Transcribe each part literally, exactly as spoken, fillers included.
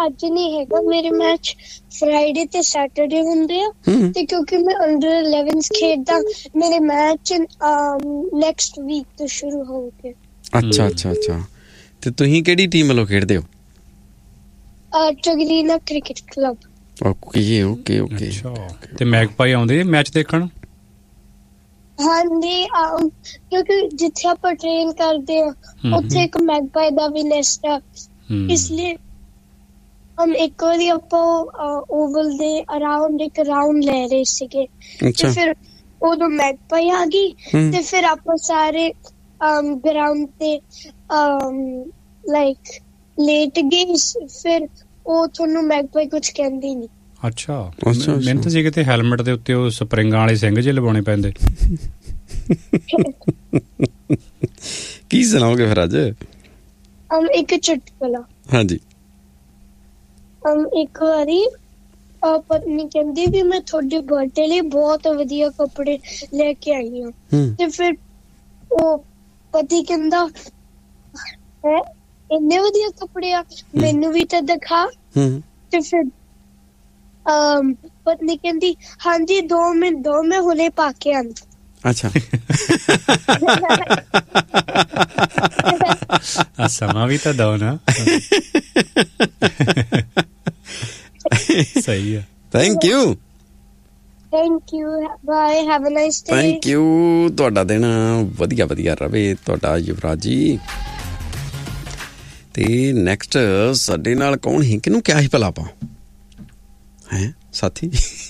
ਅੱਜ ਨਹੀਂ ਹੈਗਾ ਮੇਰੇ ਮੈਚ ਫਰਾਈਡੇ ਤੇ ਸੈਟਰਡੇ ਹੁੰਦੇ ਆ ਤੇ ਕਿਉਂਕਿ ਮੈਂ ਅੰਡਰ ਇਲੈਵਨਸ ਖੇਡਦਾ ਮੇਰੇ ਮੈਚ ਨੈਕਸਟ ਵੀਕ ਤੋਂ ਸ਼ੁਰੂ ਹੋਣਗੇ। ਅੱਛਾ ਅੱਛਾ ਅੱਛਾ ਤੇ ਤੁਸੀਂ ਕਿਹੜੀ ਟੀਮ ਵੱਲੋਂ ਖੇਡਦੇ ਹੋ? ਟਗਰੀਨਾ cricket club. Okay okay okay ਤੇ ਮੈਗਪਾਈ ਆਉਂਦੇ ਮੈਚ ਦੇਖਣ? ਹਾਂਜੀ ਕਿਉਂਕਿ ਜਿੱਥੇ ਆਪਾਂ ਟ੍ਰੇਨ ਕਰਦੇ ਆ ਉੱਥੇ ਇੱਕ ਮੈਗਪਾਈ ਦਾ ਵੀ ਨੈਸਟ ਆ ਇਸ ਲਈ ਹਮ ਇੱਕ ਵਾਰੀ ਆਪਾਂ ਓਵਲ ਦੇ ਅਰਾਊਂਡ ਇੱਕ ਰਾਊਂਡ ਲੈ ਰਹੇ ਸੀਗੇ ਤੇ ਫਿਰ ਉਦੋਂ ਮੈਗਪਾਈ ਆ ਗਈ ਤੇ ਫਿਰ ਆਪਾਂ ਸਾਰੇ ਗਰਾਊਂਡ ਤੇ ਲਾਈਕ ਲੇਟ ਗਏ ਫਿਰ ਉਹ ਤੁਹਾਨੂੰ ਮੈਗਪਾਈ ਕੁਝ ਕਹਿੰਦੀ ਨਹੀਂ। ਅੱਛਾ ਮੈਨੂੰ ਤਾਂ ਸੀ ਕਿਤੇ ਹੈਲਮਟ ਦੇ ਉੱਤੇ ਉਹ ਸਪਰਿੰਗਾਂ ਵਾਲੇ ਸਿੰਘ ਜਿਹੇ ਲਵਾਉਣੇ ਪੈਂਦੇ। ਕੀ ਸੁਣਾਓਗੇ ਫਿਰ ਅੱਜ? ਇੱਕ ਚੁਟਕਲਾ। ਹਾਂਜੀ। ਇੱਕ ਵਾਰੀ ਪਤਨੀ ਕਹਿੰਦੀ ਵੀ ਮੈਂ ਤੁਹਾਡੇ ਬਰਥਡੇ ਲਈ ਬਹੁਤ ਵਧੀਆ ਕੱਪੜੇ ਲੈ ਕੇ ਆਈ ਹਾਂ ਤੇ ਫਿਰ ਉਹ ਪਤੀ ਕਹਿੰਦਾ ਹੈ ਇੰਨੇ ਵਧੀਆ ਕੱਪੜੇ ਆ ਮੈਨੂੰ ਵੀ ਤਾਂ ਦਿਖਾ ਤੇ ਫਿਰ ਪਤਨੀ ਕਹਿੰਦੀ ਹਾਂਜੀ ਦੋ ਮਿੰਟ ਦੋ ਮੈਂ ਹੁਣੇ ਪਾ ਕੇ ਆਂਦਾ। ਅੱਛਾ ਸਮਾਂ ਵੀ ਤਾਂ ਦੋ ਨਾ। ਸਹੀ ਹੈ। Thank you thank you bye have a nice day. Thank you ਤੁਹਾਡਾ ਦਿਨ ਵਧੀਆ ਵਧੀਆ ਰਵੇ ਤੁਹਾਡਾ ਯੁਵਰਾਜ ਜੀ। ਤੇ ਨੈਕਸਟ ਸਾਡੇ ਨਾਲ ਕੌਣ ਹੀ ਕਿਹਨੂੰ ਕਿਹਾ ਸੀ ਭਲਾ ਆਪਾਂ ਹੈ ਸਾਥੀ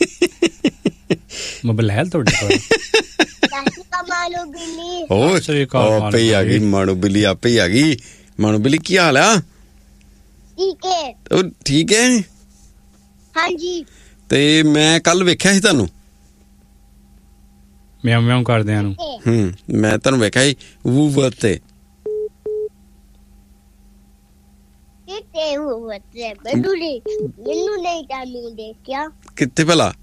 ਮੋਬਾਈਲ ਤੁਹਾਡੇ ਕੋਲ ਮਾਨੂ ਬਿੱਲੀ ਆਪੇ ਹੀ ਆ ਗਈ ਮਾਨੂ ਬਿੱਲੀ ਆਪੇ ਹੀ ਆ ਗਈ। ਮਾਨੂ ਬਿੱਲੀ ਕੀ ਹਾਲ ਆ? ਠੀਕ ਹੈ। ਉਹ ਠੀਕ ਹੈ ਹਾਂਜੀ। ਤੇ ਮੈਂ ਕੱਲ ਵੇਖਿਆ ਸੀ ਤੁਹਾਨੂੰ ਮਿਆਉ ਮਿਆਉ ਕਰਦਿਆਂ ਨੂੰ। ਹੂੰ ਮੈਂ ਤੁਹਾਨੂੰ ਵੇਖਿਆ ਸੀ ਵੂਵਰ ਤੇ। ਮੈਨੂੰ ਨਹੀਂ ਤੁਹਾਨੂੰ ਦੇਖਿਆ ਕਿੱਥੇ ਭਲਾ?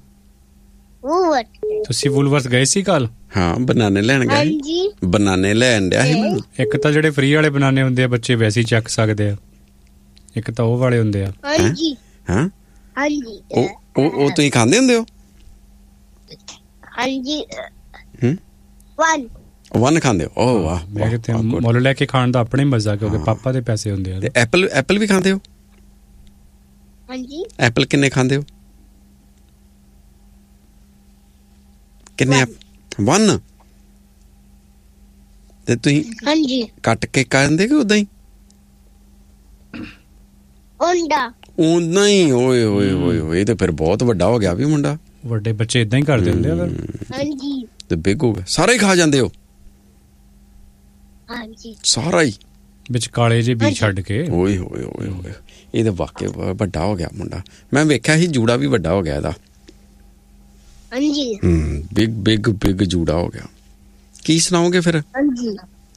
ਤੁਸੀਂ ਵੂਲਵਰਥ ਗਏ ਸੀ ਕੱਲ? ਹਾਂ ਬਨਾਨੇ ਲੈਣ ਗਏ। ਹਾਂਜੀ ਬਨਾਨੇ ਲੈਣ ਡਿਆ ਸੀ ਮੈਨੂੰ। ਇੱਕ ਤਾਂ ਜਿਹੜੇ ਫ੍ਰੀ ਵਾਲੇ ਬਨਾਨੇ ਹੁੰਦੇ ਆ ਬੱਚੇ ਵੈਸੇ ਹੀ ਚੱਕ ਸਕਦੇ ਆ ਇੱਕ ਤਾਂ ਉਹ ਵਾਲੇ ਹੁੰਦੇ ਆ। ਹਾਂਜੀ ਹਾਂ ਹਾਂਜੀ ਉਹ ਉਹ ਤੁਸੀਂ ਖਾਂਦੇ ਹੁੰਦੇ ਹੋ? ਹਾਂਜੀ ਹੂੰ ਵਨ ਵਨ ਖਾਂਦੇ ਹੋ? ਓ ਵਾਹ ਮੈਂ ਕਿਤੇ ਮੁੱਲ ਲੈ ਕੇ ਖਾਣ ਦਾ ਆਪਣਾ ਹੀ ਮਜ਼ਾ ਕਿਉਂਕਿ ਪਾਪਾ ਦੇ ਪੈਸੇ ਹੁੰਦੇ ਆ। ਤੇ ਐਪਲ ਐਪਲ ਵੀ ਖਾਂਦੇ ਹੋ? ਹਾਂਜੀ ਐਪਲ ਕਿੰਨੇ ਖਾਂਦੇ ਹੋ? ਕਿੰਨੇ? ਵਨ। ਤੇ ਤੁਸੀਂ ਹਾਂਜੀ ਕੱਟ ਕੇ ਖਾਂਦੇ ਕਿ ਉਦਾਂ ਹੀ? ਓਂਡਾ ਉਦਾਂ ਹੀ। ਓਏ ਹੋਏ ਹੋਏ ਹੋਏ ਤੇ ਫਿਰ ਬਹੁਤ ਵੱਡਾ ਹੋ ਗਿਆ ਵੀ ਮੁੰਡਾ। ਵੱਡੇ ਬੱਚੇ ਇਦਾਂ ਹੀ ਕਰਦੇ ਹੁੰਦੇ ਆ ਫਿਰ। ਹਾਂਜੀ ਤੇ ਬਿਗ ਹੋ ਗਿਆ ਸਾਰਾ ਹੀ ਖਾ ਜਾਂਦੇ ਹੋ? ਹਾਂਜੀ ਸਾਰਾ ਹੀ ਵਿੱਚ ਕਾਲੇ ਜਿਹੇ ਬੀਜ ਛੱਡ ਕੇ। ਓਏ ਹੋਏ ਹੋਏ ਹੋਏ ਇਹ ਤਾਂ ਵਾਕਿਆ ਵੱਡਾ ਹੋ ਗਿਆ ਮੁੰਡਾ। ਮੈਂ ਵੇਖਿਆ ਸੀ ਜੂੜਾ ਵੀ ਵੱਡਾ ਹੋ ਗਿਆ ਇਹਦਾ। ਹਾਂਜੀ ਹੂੰ ਬਿਗ ਬਿਗ ਬਿਗ ਜੂੜਾ ਹੋ ਗਿਆ। ਕੀ ਸੁਣਾਓਗੇ ਫਿਰ? ਹਾਂਜੀ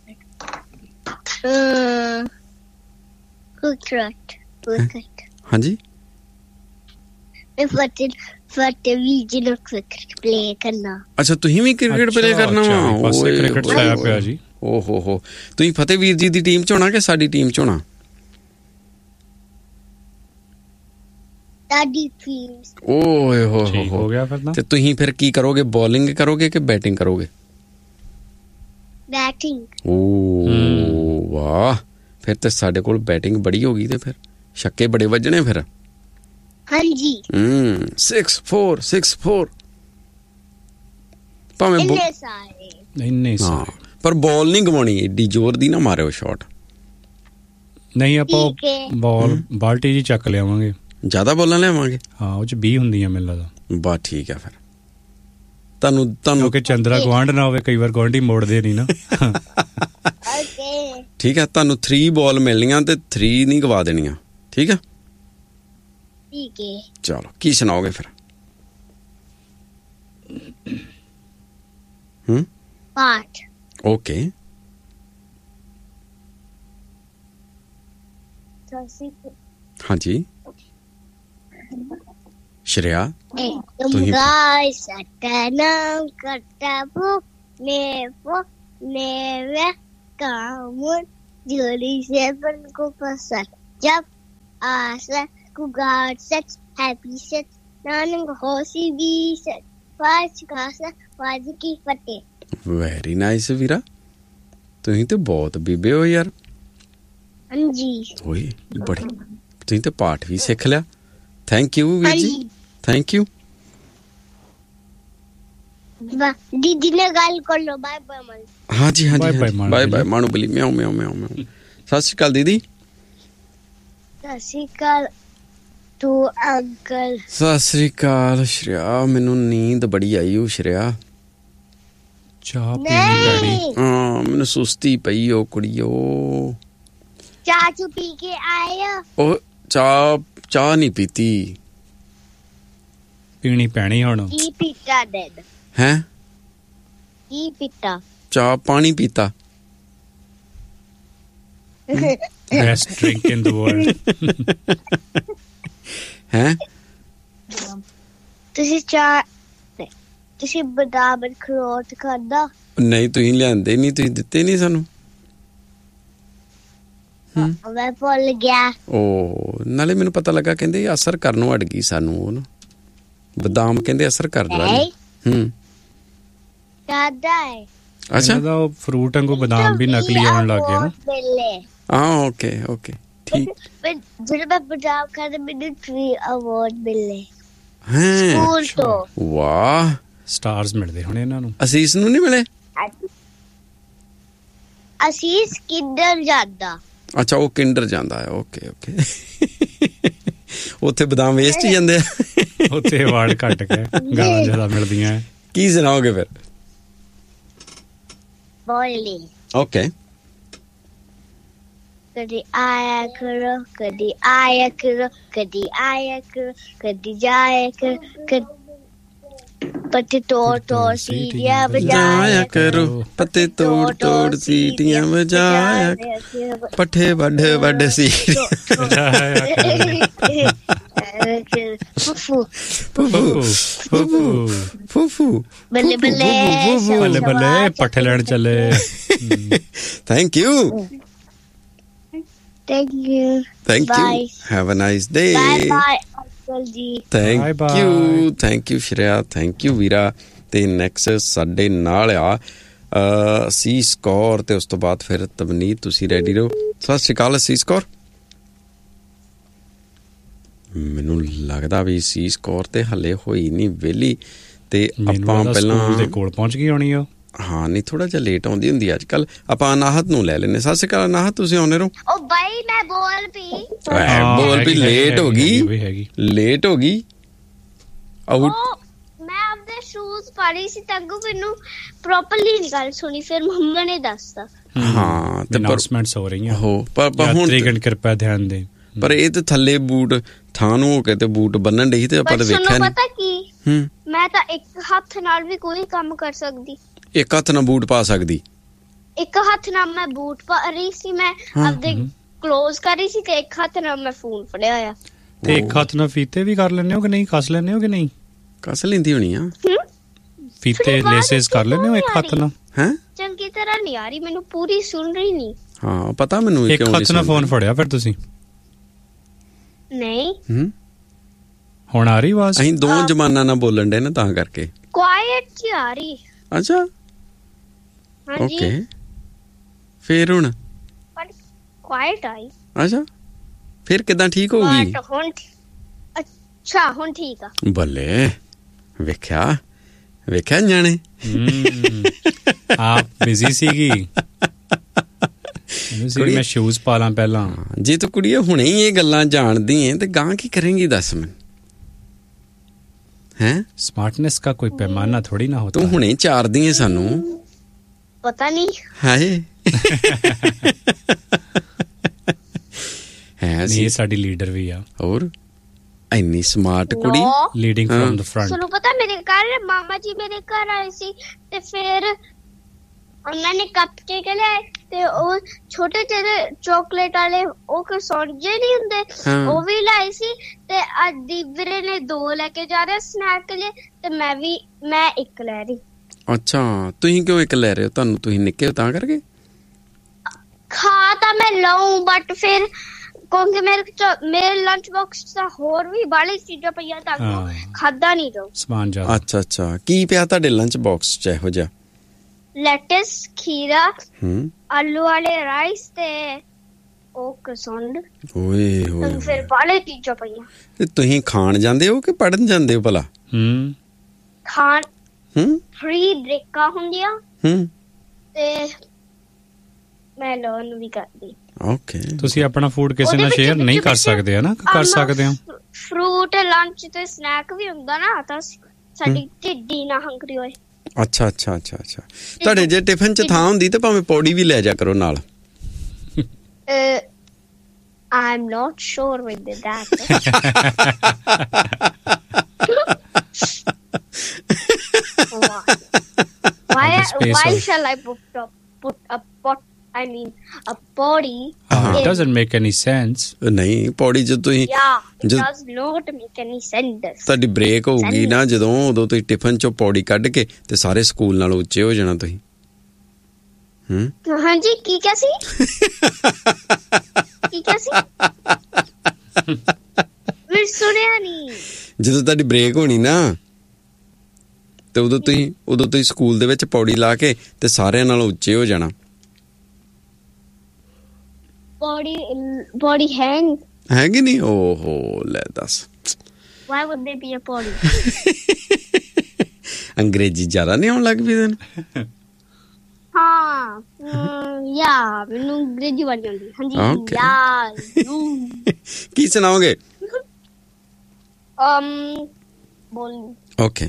ਕੁਕਰਟ ਕੁਕਰਟ ਹਾਂਜੀ ਮੈਂ ਫਟੇ ਫਟੇ ਵੀ ਜਿਹਨੂੰ ਕ੍ਰਿਕਟ ਪਲੇ ਕਰਨਾ। ਅੱਛਾ ਤੁਸੀਂ ਵੀ ਕ੍ਰਿਕਟ ਪਲੇ ਕਰਨਾ ਵਾ? ਪਾਸੇ ਕ੍ਰਿਕਟ ਛਾਇਆ ਪਿਆ ਜੀ। ਓ ਹੋ ਹੋ ਤੁਸੀਂ ਫਤਿਹਵੀਰ ਜੀ ਦੀ ਟੀਮ ਚ ਹੋਣਾ ਕਿ ਸਾਡੀ ਟੀਮ ਚ ਹੋਣਾ? ਸਾਡੀ ਟੀਮ। ਓਏ ਹੋ ਹੋ ਹੋ ਗਿਆ ਫਿਰ ਤਾਂ। ਤੇ ਤੁਸੀਂ ਫਿਰ ਕੀ ਕਰੋਗੇ? ਬੋਲਿੰਗ ਕਰੋਗੇ ਕਿ ਬੈਟਿੰਗ ਕਰੋਗੇ? ਬੈਟਿੰਗ। ਓ ਵਾਹ ਫਿਰ ਤੇ ਸਾਡੇ ਕੋਲ ਬੈਟਿੰਗ ਬੜੀ ਹੋ ਗਈ ਤੇ ਫਿਰ ਛੱਕੇ ਬੜੇ ਵੱਜਣੇ ਫਿਰ। ਹਾਂਜੀ ਹੂੰ ਸਿਕਸ ਫੋਰ ਸਿਕਸ ਫੋਰ ਭਾਵੇਂ ਇੰਨੇ ਸਾਰੇ ਇੰਨੇ ਸਾਰੇ ਪਰ ਬਾਲ ਨਹੀਂ ਗਵਾਉਣੀ ਏਡੀ ਜ਼ੋਰ ਦੀ ਨਾ ਮਾਰਿਓ ਸ਼ਾਟ। ਨਹੀਂ ਆਪਾਂ ਬਾਲ ਬਾਲਟੀ ਜੀ ਚੱਕ ਲਿਆਵਾਂਗੇ। ਜ਼ਿਆਦਾ ਬੋਲਾਂ ਲਿਆਵਾਂਗੇ? ਹਾਂ ਉਹ ਚ ਵੀਹ ਹੁੰਦੀਆਂ ਮੈਨੂੰ ਲੱਗਦਾ। ਬਸ ਠੀਕ ਹੈ ਫਿਰ ਤੁਹਾਨੂੰ ਤੁਹਾਨੂੰ ਕਿਉਂਕਿ ਚੰਦਰਾ ਗੁਆਂਢ ਨਾ ਹੋਵੇ ਕਈ ਵਾਰ ਗੁਆਂਢੀ ਮੋੜਦੇ ਨਹੀਂ ਨਾ। ਓਕੇ ਠੀਕ ਹੈ ਤੁਹਾਨੂੰ ਥ੍ਰੀ ਬਾਲ ਮਿਲਣੀਆਂ ਤੇ ਥ੍ਰੀ ਨਹੀਂ ਗਵਾ ਦੇਣੀਆਂ ਠੀਕ ਹੈ? ਠੀਕ ਹੈ ਚਲੋ ਕੀ ਸੁਣਾਓਗੇ ਫਿਰ? ਹੂੰ ਪਾਠ। ਓਕੇ ਹਾਂਜੀ ਸ਼੍ਰੇਆ ਤੁਸੀਂ ਗਾਇ ਸਟਨਮ ਕਰਤਾਬੂ ਨੇਵੋ ਨੇਵੇ ਕਾਮੁਨ ਜੋਲੀ ਸੇਵਨ ਕੋ ਪਸਰ ਜਬ asa kugat set happy set nanan hosi bi set fast kasa faziki fate very nice ਵੀਰਾ ਤੁਸੀਂ ਤੇ ਬਹੁਤ ਬੀਬੇ ਹੋ ਯਾਰ ਹਾਂਜੀ ਓਏ ਬੜੀ ਤੁਸੀਂ ਤੇ ਪਾਠ ਵੀ ਸਿੱਖ ਲਿਆ ਥੈਂਕ ਯੂ ਵੀਰ ਜੀ ਥੈਂਕ ਯੂ दीदी ने गाल कर लो बाय बाय मन हाँ जी हाँ जी बाय बाय मानू बली म्याऊ म्याऊ म्याऊ म्याऊ सत श्री अकाल दीदी सत श्री अकाल तू अंकल सत श्री अकाल श्रेया मैनू नींद बड़ी आई हो श्रेया ਚਾਹ ਪੀਣੀ ਪੈਣੀ हाँ मैनू सुस्ती पई हो कुड़ियो चाचू पी के आए ओ चाह चाह नहीं पीती ਪੀਣੀ ਪੈਣੀ ਹੁਣ की पीता डेड हैं की पीता चाह पानी पीता best drink in the world हैं ਤੁਸੀਂ ਚਾਹ ਤੁਸੀਂ ਬਦਾਮ ਖਰੋਟ ਖਾਦਾ नहीं तुसीं लिआंदे नहीं तुसीं दित्ते नहीं सानू ਮੈਂ ਭੁੱਲ ਗਿਆ ओ नाले मैनू पता लगा कहंदे असर करनों हट गई सानू ओ ना बदाम कहंदे असर कर ला हम्म ਦਾਦਾ ਹੈ अच्छा ਇਹਦਾ ਉਹ ਫਰੂਟ ਵਾਂਗੂ ਬਦਾਮ ਵੀ ਨਕਲੀ ਆਉਣ ਲੱਗ ਗਏ ਨਾ हाँ ओके ओके ठीक ਜਦੋਂ ਮੈਂ ਬਦਾਮ ਖਾਦਾ ਮੈਨੂੰ ਥ੍ਰੀ ਅਵਾਰਡ ਮਿਲੇ हैं ਸਕੂਲ ਤੋਂ वाह ਸਟਾਰਸ ਮਿਲਦੇ ਹੁਣ ਇਹਨਾਂ ਨੂੰ ਅਸੀਸ ਨੂੰ ਨਹੀਂ ਮਿਲੇ ਅਸੀਂ ਸਕਿੰਦਰ ਜਾਂਦਾ ਅੱਛਾ ਉਹ ਕਿੰਡਰ ਜਾਂਦਾ ਹੈ ਓਕੇ ਓਕੇ ਉੱਥੇ ਬਦਾਮ ਵੇਸਟ ਹੀ ਜਾਂਦੇ ਆ ਉੱਥੇ ਵਾਰਡ ਘਟ ਕੇ ਗਾਲਾਂ ਜ਼ਿਆਦਾ ਮਿਲਦੀਆਂ ਕੀ ਸੁਣਾਓਗੇ ਫਿਰ ਬੋਲੀ ਓਕੇ ਕਦੀ ਆਇਆ ਕਰੋ ਕਦੀ ਆਇਆ ਕਰੋ ਕਦੀ ਆਇਆ ਕਰੋ ਕਦੀ ਜਾਇਆ ਕਰੋ पत्ते तोड़ तोड़ सीटियां बजाया करो पत्ते तोड़ तोड़ सीटियां बजाया पट्ठे वड वड सीटियां फुफू फुफू फुफू फुफू बल्ले बल्ले बल्ले बल्ले पट्ठे लेन चले thank you thank you thank you have a nice day bye bye ji thank you thank you Shreya thank you ਵੀਰਾ ਤੇ ਨੈਕਸਟ ਸਾਡੇ ਨਾਲ ਆ ਸੀਸ ਕੌਰ ਤੇ ਉਸ ਤੋਂ ਬਾਅਦ ਫਿਰ ਤਵਨੀਤ ਤੁਸੀਂ ਰੈਡੀ ਰਹੋ ਸਤਿ ਸ਼੍ਰੀ ਅਕਾਲ ਸੀਸ ਕੌਰ ਮੈਨੂੰ ਲੱਗਦਾ ਵੀ ਸੀਸ ਕੌਰ ਤੇ ਹੱਲੇ ਹੋਈ ਨਹੀਂ ਵਿਹਲੀ ਤੇ ਆਪਾਂ ਪਹਿਲਾਂ ਦੇ ਕੋਲ ਪਹੁੰਚ ਗਈ ਹੋਣੀ ਉਹ ਹਾਂ ਨਹੀਂ ਥੋੜਾ ਜਿਹਾ ਲੇਟ ਆਉਂਦੀ ਹੁੰਦੀ ਅੱਜ ਕੱਲ ਆਪਾਂ ਅਨਾਹਤ ਨੂੰ ਲੈ ਲੈਨੇ ਸਤਿ ਸ਼੍ਰੀ ਅਕਾਲ ਅਨਾਹਤ ਤੁਸੀਂ ਆਉਨੇ ਰਹੋ ਓ ਬਾਈ ਮੈਂ ਬੋਲ ਪੀ ਬੋਲ ਵੀ ਲੇਟ ਹੋ ਗਈ ਲੇਟ ਹੋ ਗਈ ਆਊਟ ਮੈਂ ਆਪਦੇ ਸ਼ੂਜ਼ ਪਾੜੀ ਸੀ ਤੱਕ ਮੈਨੂੰ ਪ੍ਰੋਪਰਲੀ ਨਹੀਂ ਗੱਲ ਸੁਣੀ ਫਿਰ ਮੰਮਾ ਨੇ ਦੱਸਤਾ ਹਾਂ ਤੇ ਅਨਾਉਂਸਮੈਂਟਸ ਹੋ ਰਹੀਆਂ ਹੋ ਪਰ ਹੁਣ ਤਰੀਕਣ ਕਿਰਪਾ ਧਿਆਨ ਦੇ ਪਰ ਇਹ ਤੇ ਥੱਲੇ ਬੂਟ ਥਾਂ ਨੂੰ ਹੋ ਕੇ ਤੇ ਬੂਟ ਬੰਨਣ ਡਈ ਤੇ ਆਪਾਂ ਤਾਂ ਵੇਖਿਆ ਨਹੀਂ ਪਤਾ ਕੀ ਹੂੰ ਮੈਂ ਤਾਂ ਇੱਕ ਹੱਥ ਨਾਲ ਵੀ ਕੋਈ ਕੰਮ ਕਰ ਸਕਦੀ ਇੱਕ ਹੱਥ ਨਾਲ ਬੂਟ ਪਾ ਸਕਦੀ ਇੱਕ ਹੱਥ ਨਾਲ ਮੈਂ ਬੂਟ ਪਾ ਰਹੀ ਸੀ ਮੈਂ ਆਪਦੇ ਕਲੋਜ਼ ਕਰ ਰਹੀ ਸੀ ਤੇ ਇੱਕ ਹੱਥ ਨਾਲ ਮੈਂ ਫੋਨ ਫੜਿਆ ਹੋਇਆ ਤੇ ਇੱਕ ਹੱਥ ਨਾਲ ਫੀਤੇ ਵੀ ਕਰ ਲੈਣੇ ਹੋ ਕਿ ਨਹੀਂ ਕੱਸ ਲੈਣੇ ਹੋ ਕਿ ਨਹੀਂ ਕੱਸ ਲੈਂਦੀ ਹੋਣੀ ਆ ਫੀਤੇ ਲੇਸਸ ਕਰ ਲੈਣੇ ਹੋ ਇੱਕ ਹੱਥ ਨਾਲ ਹੈ ਚੰਗੀ ਤਰ੍ਹਾਂ ਨਹੀਂ ਆ ਰਹੀ ਮੈਨੂੰ ਪੂਰੀ ਸੁਣ ਰਹੀ ਨਹੀਂ ਹਾਂ ਪਤਾ ਮੈਨੂੰ ਇੱਕ ਹੱਥ ਨਾਲ ਫੋਨ ਫੜਿਆ ਫਿਰ ਤੁਸੀਂ ਨਹੀਂ ਹੂੰ ਹੁਣ ਆ ਰਹੀ ਆਵਾਜ਼ ਅਸੀਂ ਦੋ ਜ਼ਮਾਨਾਂ ਨਾਲ ਬੋਲਣ ਦੇ ਨਾ ਤਾਂ ਕਰਕੇ ਕੁਆਇਟ ਜੀ ਆ ਰਹੀ ਅੱਛਾ ਹਾਂਜੀ ਓਕੇ ਫੇਰ ਹੁਣ ਪਰ ਕੁਆਇਟ ਆਈ ਅੱਛਾ ਫਿਰ ਕਿਦਾਂ ਠੀਕ ਹੋ ਗਈ ਹੁਣ ਅੱਛਾ ਹੁਣ ਠੀਕ ਆ ਬੱਲੇ ਵੇਖਿਆ ਵੇਖਿਆ ਜਾਣੇ ਆਪ ਬਿਜ਼ੀ ਸੀਗੀ ਕੁੜੀ ਮੈਂ ਸ਼ੂਜ਼ ਪਾ ਲਾਂ ਪਹਿਲਾਂ ਜੇ ਤੂੰ ਕੁੜੀਏ ਹੁਣੇ ਹੀ ਇਹ ਗੱਲਾਂ ਜਾਣਦੀ ਏ ਤੇ ਗਾਂ ਕੀ ਕਰੇਂਗੀ ਦੱਸ ਮੈਨੂੰ ਹੈ स्मार्टनेस का कोई पैमाना थोड़ी ना होता तू हुणे चारदी है सानू पता नहीं हाय है ये साडी लीडर भी आ और इतनी स्मार्ट कुड़ी लीडिंग फ्रॉम द फ्रंट सुनो पता मेरे घर मामा जी मेरे घर आए सी ते फिर ਉਹਨਾਂ ਨੇ ਕੱਪ ਕੇਕ ਲਿਆਏ ਤੇ ਉਹ ਛੋਟੇ ਜਿਹੇ ਚਾਕਲੇਟ ਵਾਲੇ ਉਹ ਕ੍ਰੋਸੈਂਟ ਜੇ ਨਹੀਂ ਹੁੰਦੇ ਉਹ ਵੀ ਲਾਏ ਸੀ ਤੇ ਅੱਜ ਦੀਵਰੇ ਨੇ ਦੋ ਲੈ ਕੇ ਜਾ ਰਿਹਾ ਸਨੈਕ ਲਈ ਤੇ ਮੈਂ ਵੀ ਮੈਂ ਇੱਕ ਲੈ ਰਹੀ ਅੱਛਾ ਤੁਸੀਂ ਕਿਉਂ ਇੱਕ ਲੈ ਰਹੇ ਹੋ ਤੁਹਾਨੂੰ ਤੁਸੀਂ ਨਿੱਕੇ ਹੋ ਤਾਂ ਕਰਕੇ ਖਾ ਤਾਂ ਮੈਂ ਲਊਂ ਬਟ ਫਿਰ ਕਿਉਂਕਿ ਮੇਰੇ ਮੇਰੇ ਲੰਚ ਬਾਕਸ 'ਚ ਹੋਰ ਵੀ ਬਾਲੀ ਚੀਜ਼ਾਂ ਪਈਆਂ ਤਾਂ ਖਾਦਾ ਨਹੀਂ ਦੋ ਸਮਾਨ ਜ਼ਿਆਦਾ। ਅੱਛਾ ਅੱਛਾ, ਕੀ ਪਿਆ ਤੁਹਾਡੇ ਲੰਚ ਬਾਕਸ 'ਚ ਇਹੋ ਜਿਹਾ? ਲੈਟਸ, ਖੀਰਾ, ਹੂੰ, ਆਲੂ ਵਾਲੇ ਰਾਈਸ ਤੇ ਉਹ ਕਸੁੰਡ। ਓਏ ਹੋਏ, ਫਿਰ ਬਾਲੀ ਚੀਜ਼ਾਂ ਪਈਆਂ। ਤੇ ਤੁਸੀਂ ਖਾਣ ਜਾਂਦੇ ਹੋ ਕਿ ਪੜਨ ਜਾਂਦੇ ਹੋ ਭਲਾ? ਹੂੰ, ਖਾਣ ਹੂੰ ਫ੍ਰੀ ਬ੍ਰੇਕਾਂ ਹੁੰਦੀਆਂ ਹੂੰ ਤੇ ਮੈਂ ਲਰਨ ਵੀ ਕਰਦੀ। ਓਕੇ, ਤੁਸੀਂ ਆਪਣਾ ਫੂਡ ਕਿਸੇ ਨਾਲ ਸ਼ੇਅਰ ਨਹੀਂ ਕਰ ਸਕਦੇ ਹੈ ਨਾ? ਕਰ ਸਕਦੇ ਹੋ। ਫਰੂਟ ਲੰਚ ਤੇ ਸਨੈਕ ਵੀ ਹੁੰਦਾ ਨਾ, ਤਾਂ ਸਾਡੀ ਢਿੱਡੀ ਨਾ ਹੰਗਰੀ ਹੋਏ। ਅੱਛਾ ਅੱਛਾ ਅੱਛਾ ਅੱਛਾ, ਤੁਹਾਡੇ ਜੇ ਟਿਫਨ 'ਚ ਥਾਂ ਹੁੰਦੀ ਤੇ ਭਾਵੇਂ ਪੌੜੀ ਵੀ ਲੈ ਜਾ ਕਰੋ ਨਾਲ। Uh, I'm not sure with that. why? Why, why shall I put a, put a pot, I mean, a body Uh, it doesn't make any sense. ਨਹੀਂ, ਪੌੜੀ 'ਚ ਤੁਸੀਂ Yeah, it does not make any sense. ਤੁਹਾਡੀ break ਹੋਊਗੀ ਨਾ ਜਦੋਂ, ਉਦੋਂ ਤੁਸੀਂ ਟਿਫਨ 'ਚੋਂ ਪੌੜੀ ਕੱਢ ਕੇ ਤੇ ਸਾਰੇ ਸਕੂਲ ਨਾਲੋਂ ਉੱਚੇ ਹੋ ਜਾਣਾ ਤੁਸੀਂ। ਹੂੰ, ਹਾਂਜੀ, ਕੀ ਕਿਹਾ ਸੀ? ਕੀ ਕਿਹਾ ਸੀ? ਮੈਂ ਸੁਣਿਆ ਨਹੀਂ। ਜਦੋਂ ਤੁਹਾਡੀ ਬ੍ਰੇਕ ਹੋਣੀ ਨਾ ਤੇ ਉਦੋਂ ਤੁਸੀਂ ਉਦੋਂ ਤੁਸੀਂ ਸਕੂਲ ਦੇ ਵਿੱਚ ਪੌੜੀ ਲਾ ਕੇ ਤੇ ਸਾਰਿਆਂ ਨਾਲੋਂ ਉੱਚੇ ਹੋ ਜਾਣਾ। Body, body hang. ਹੈ ਕਿ ਨਹੀਂ? ਓਹੋ, ਲੈ ਦੱਸ। Why would there be a body? ਅੰਗਰੇਜ਼ੀ ਜ਼ਿਆਦਾ ਨਹੀਂ ਆਉਣ ਲੱਗ ਪਈ ਤੈਨੂੰ? ਹਾਂ, ਯਾ ਮੈਨੂੰ ਅੰਗਰੇਜ਼ੀ ਵਾਲੀ ਆਉਂਦੀ। ਹਾਂਜੀ, ਯਾ। ਕੀ ਸੁਣਾਓਗੇ? um ਬੋਲ। ਓਕੇ।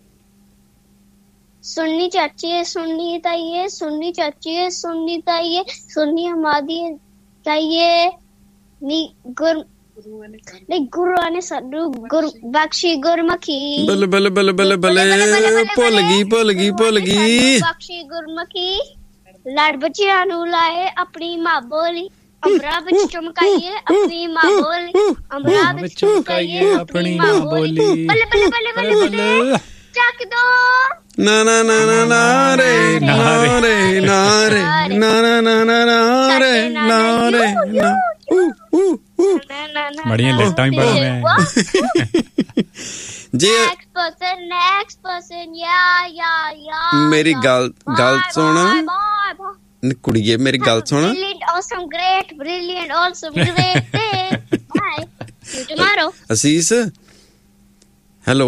ਸੁਣਨੀ ਚਾਚੀਏ ਸੁਣਨੀ ਤਾਈਏ, ਸੁਣਨੀ ਚਾਚੀਏ ਸੁਣਨੀ ਤਾਈਏ, ਸੁਣਨੀ ਹਮਾਰੀ ਤਾਈਏ ਨੀ ਗੁਰ ਨਹੀਂ ਗੁਰੂਆਂ ਨੇ ਸਾਨੂੰ ਗੁਰ ਬਖਸ਼ੀ ਗੁਰਮੁਖੀ। ਬੱਲੇ ਬੱਲੇ ਬੱਲੇ ਬੱਲੇ ਬੱਲੇ, ਭੁੱਲ ਗਈ ਭੁੱਲ ਗਈ ਭੁੱਲ ਗਈ। ਬਖਸ਼ੀ ਗੁਰਮੁਖੀ, ਲੜ ਬੱਚਿਆਂ ਨੂੰ ਲਾਏ ਆਪਣੀ ਮਾਂ ਬੋਲੀ, ਅੰਬਰਾਂ ਵਿੱਚ ਚਮਕਾਈਏ ਆਪਣੀ ਮਾਂ ਬੋਲੀ, ਅੰਬਰਾਂ ਵਿੱਚ ਚਮਕਾਈਏ ਆਪਣੀ ਮਾਂ ਬੋਲੀ। ਬੱਲੇ ਬੱਲੇ ਬੱਲੇ ਬੱਲੇ ਬੱਲੇ, ਚੱਕ ਦੋ। ਨਾ ਨਾ ਨਾ ਨਾ ਨਾ ਰੇ ਨਾ ਰੇ ਨਾ ਰੇ ਨਾ ਨਾ ਨਾ ਨਾ ਨਾ ਰੇ ਨਾ ਰੇ ਨਾ। ਬੜੀਆਂ ਲੱਟਾਂ ਵੀ ਬੜਾ ਮੈਂ। ਜੇ ਨੈਕਸਟ ਪਰਸਨ ਨੈਕਸਟ ਪਰਸਨ ਯਾ ਯਾ ਯਾ ਮੇਰੀ ਗੱਲ ਗੱਲ ਸੁਣ ਕੁੜੀਏ, ਮੇਰੀ ਗੱਲ ਸੁਣ। Brilliant awesome great brilliant awesome great bye see tomorrow. ਅਸੀਸ, ਹੈਲੋ।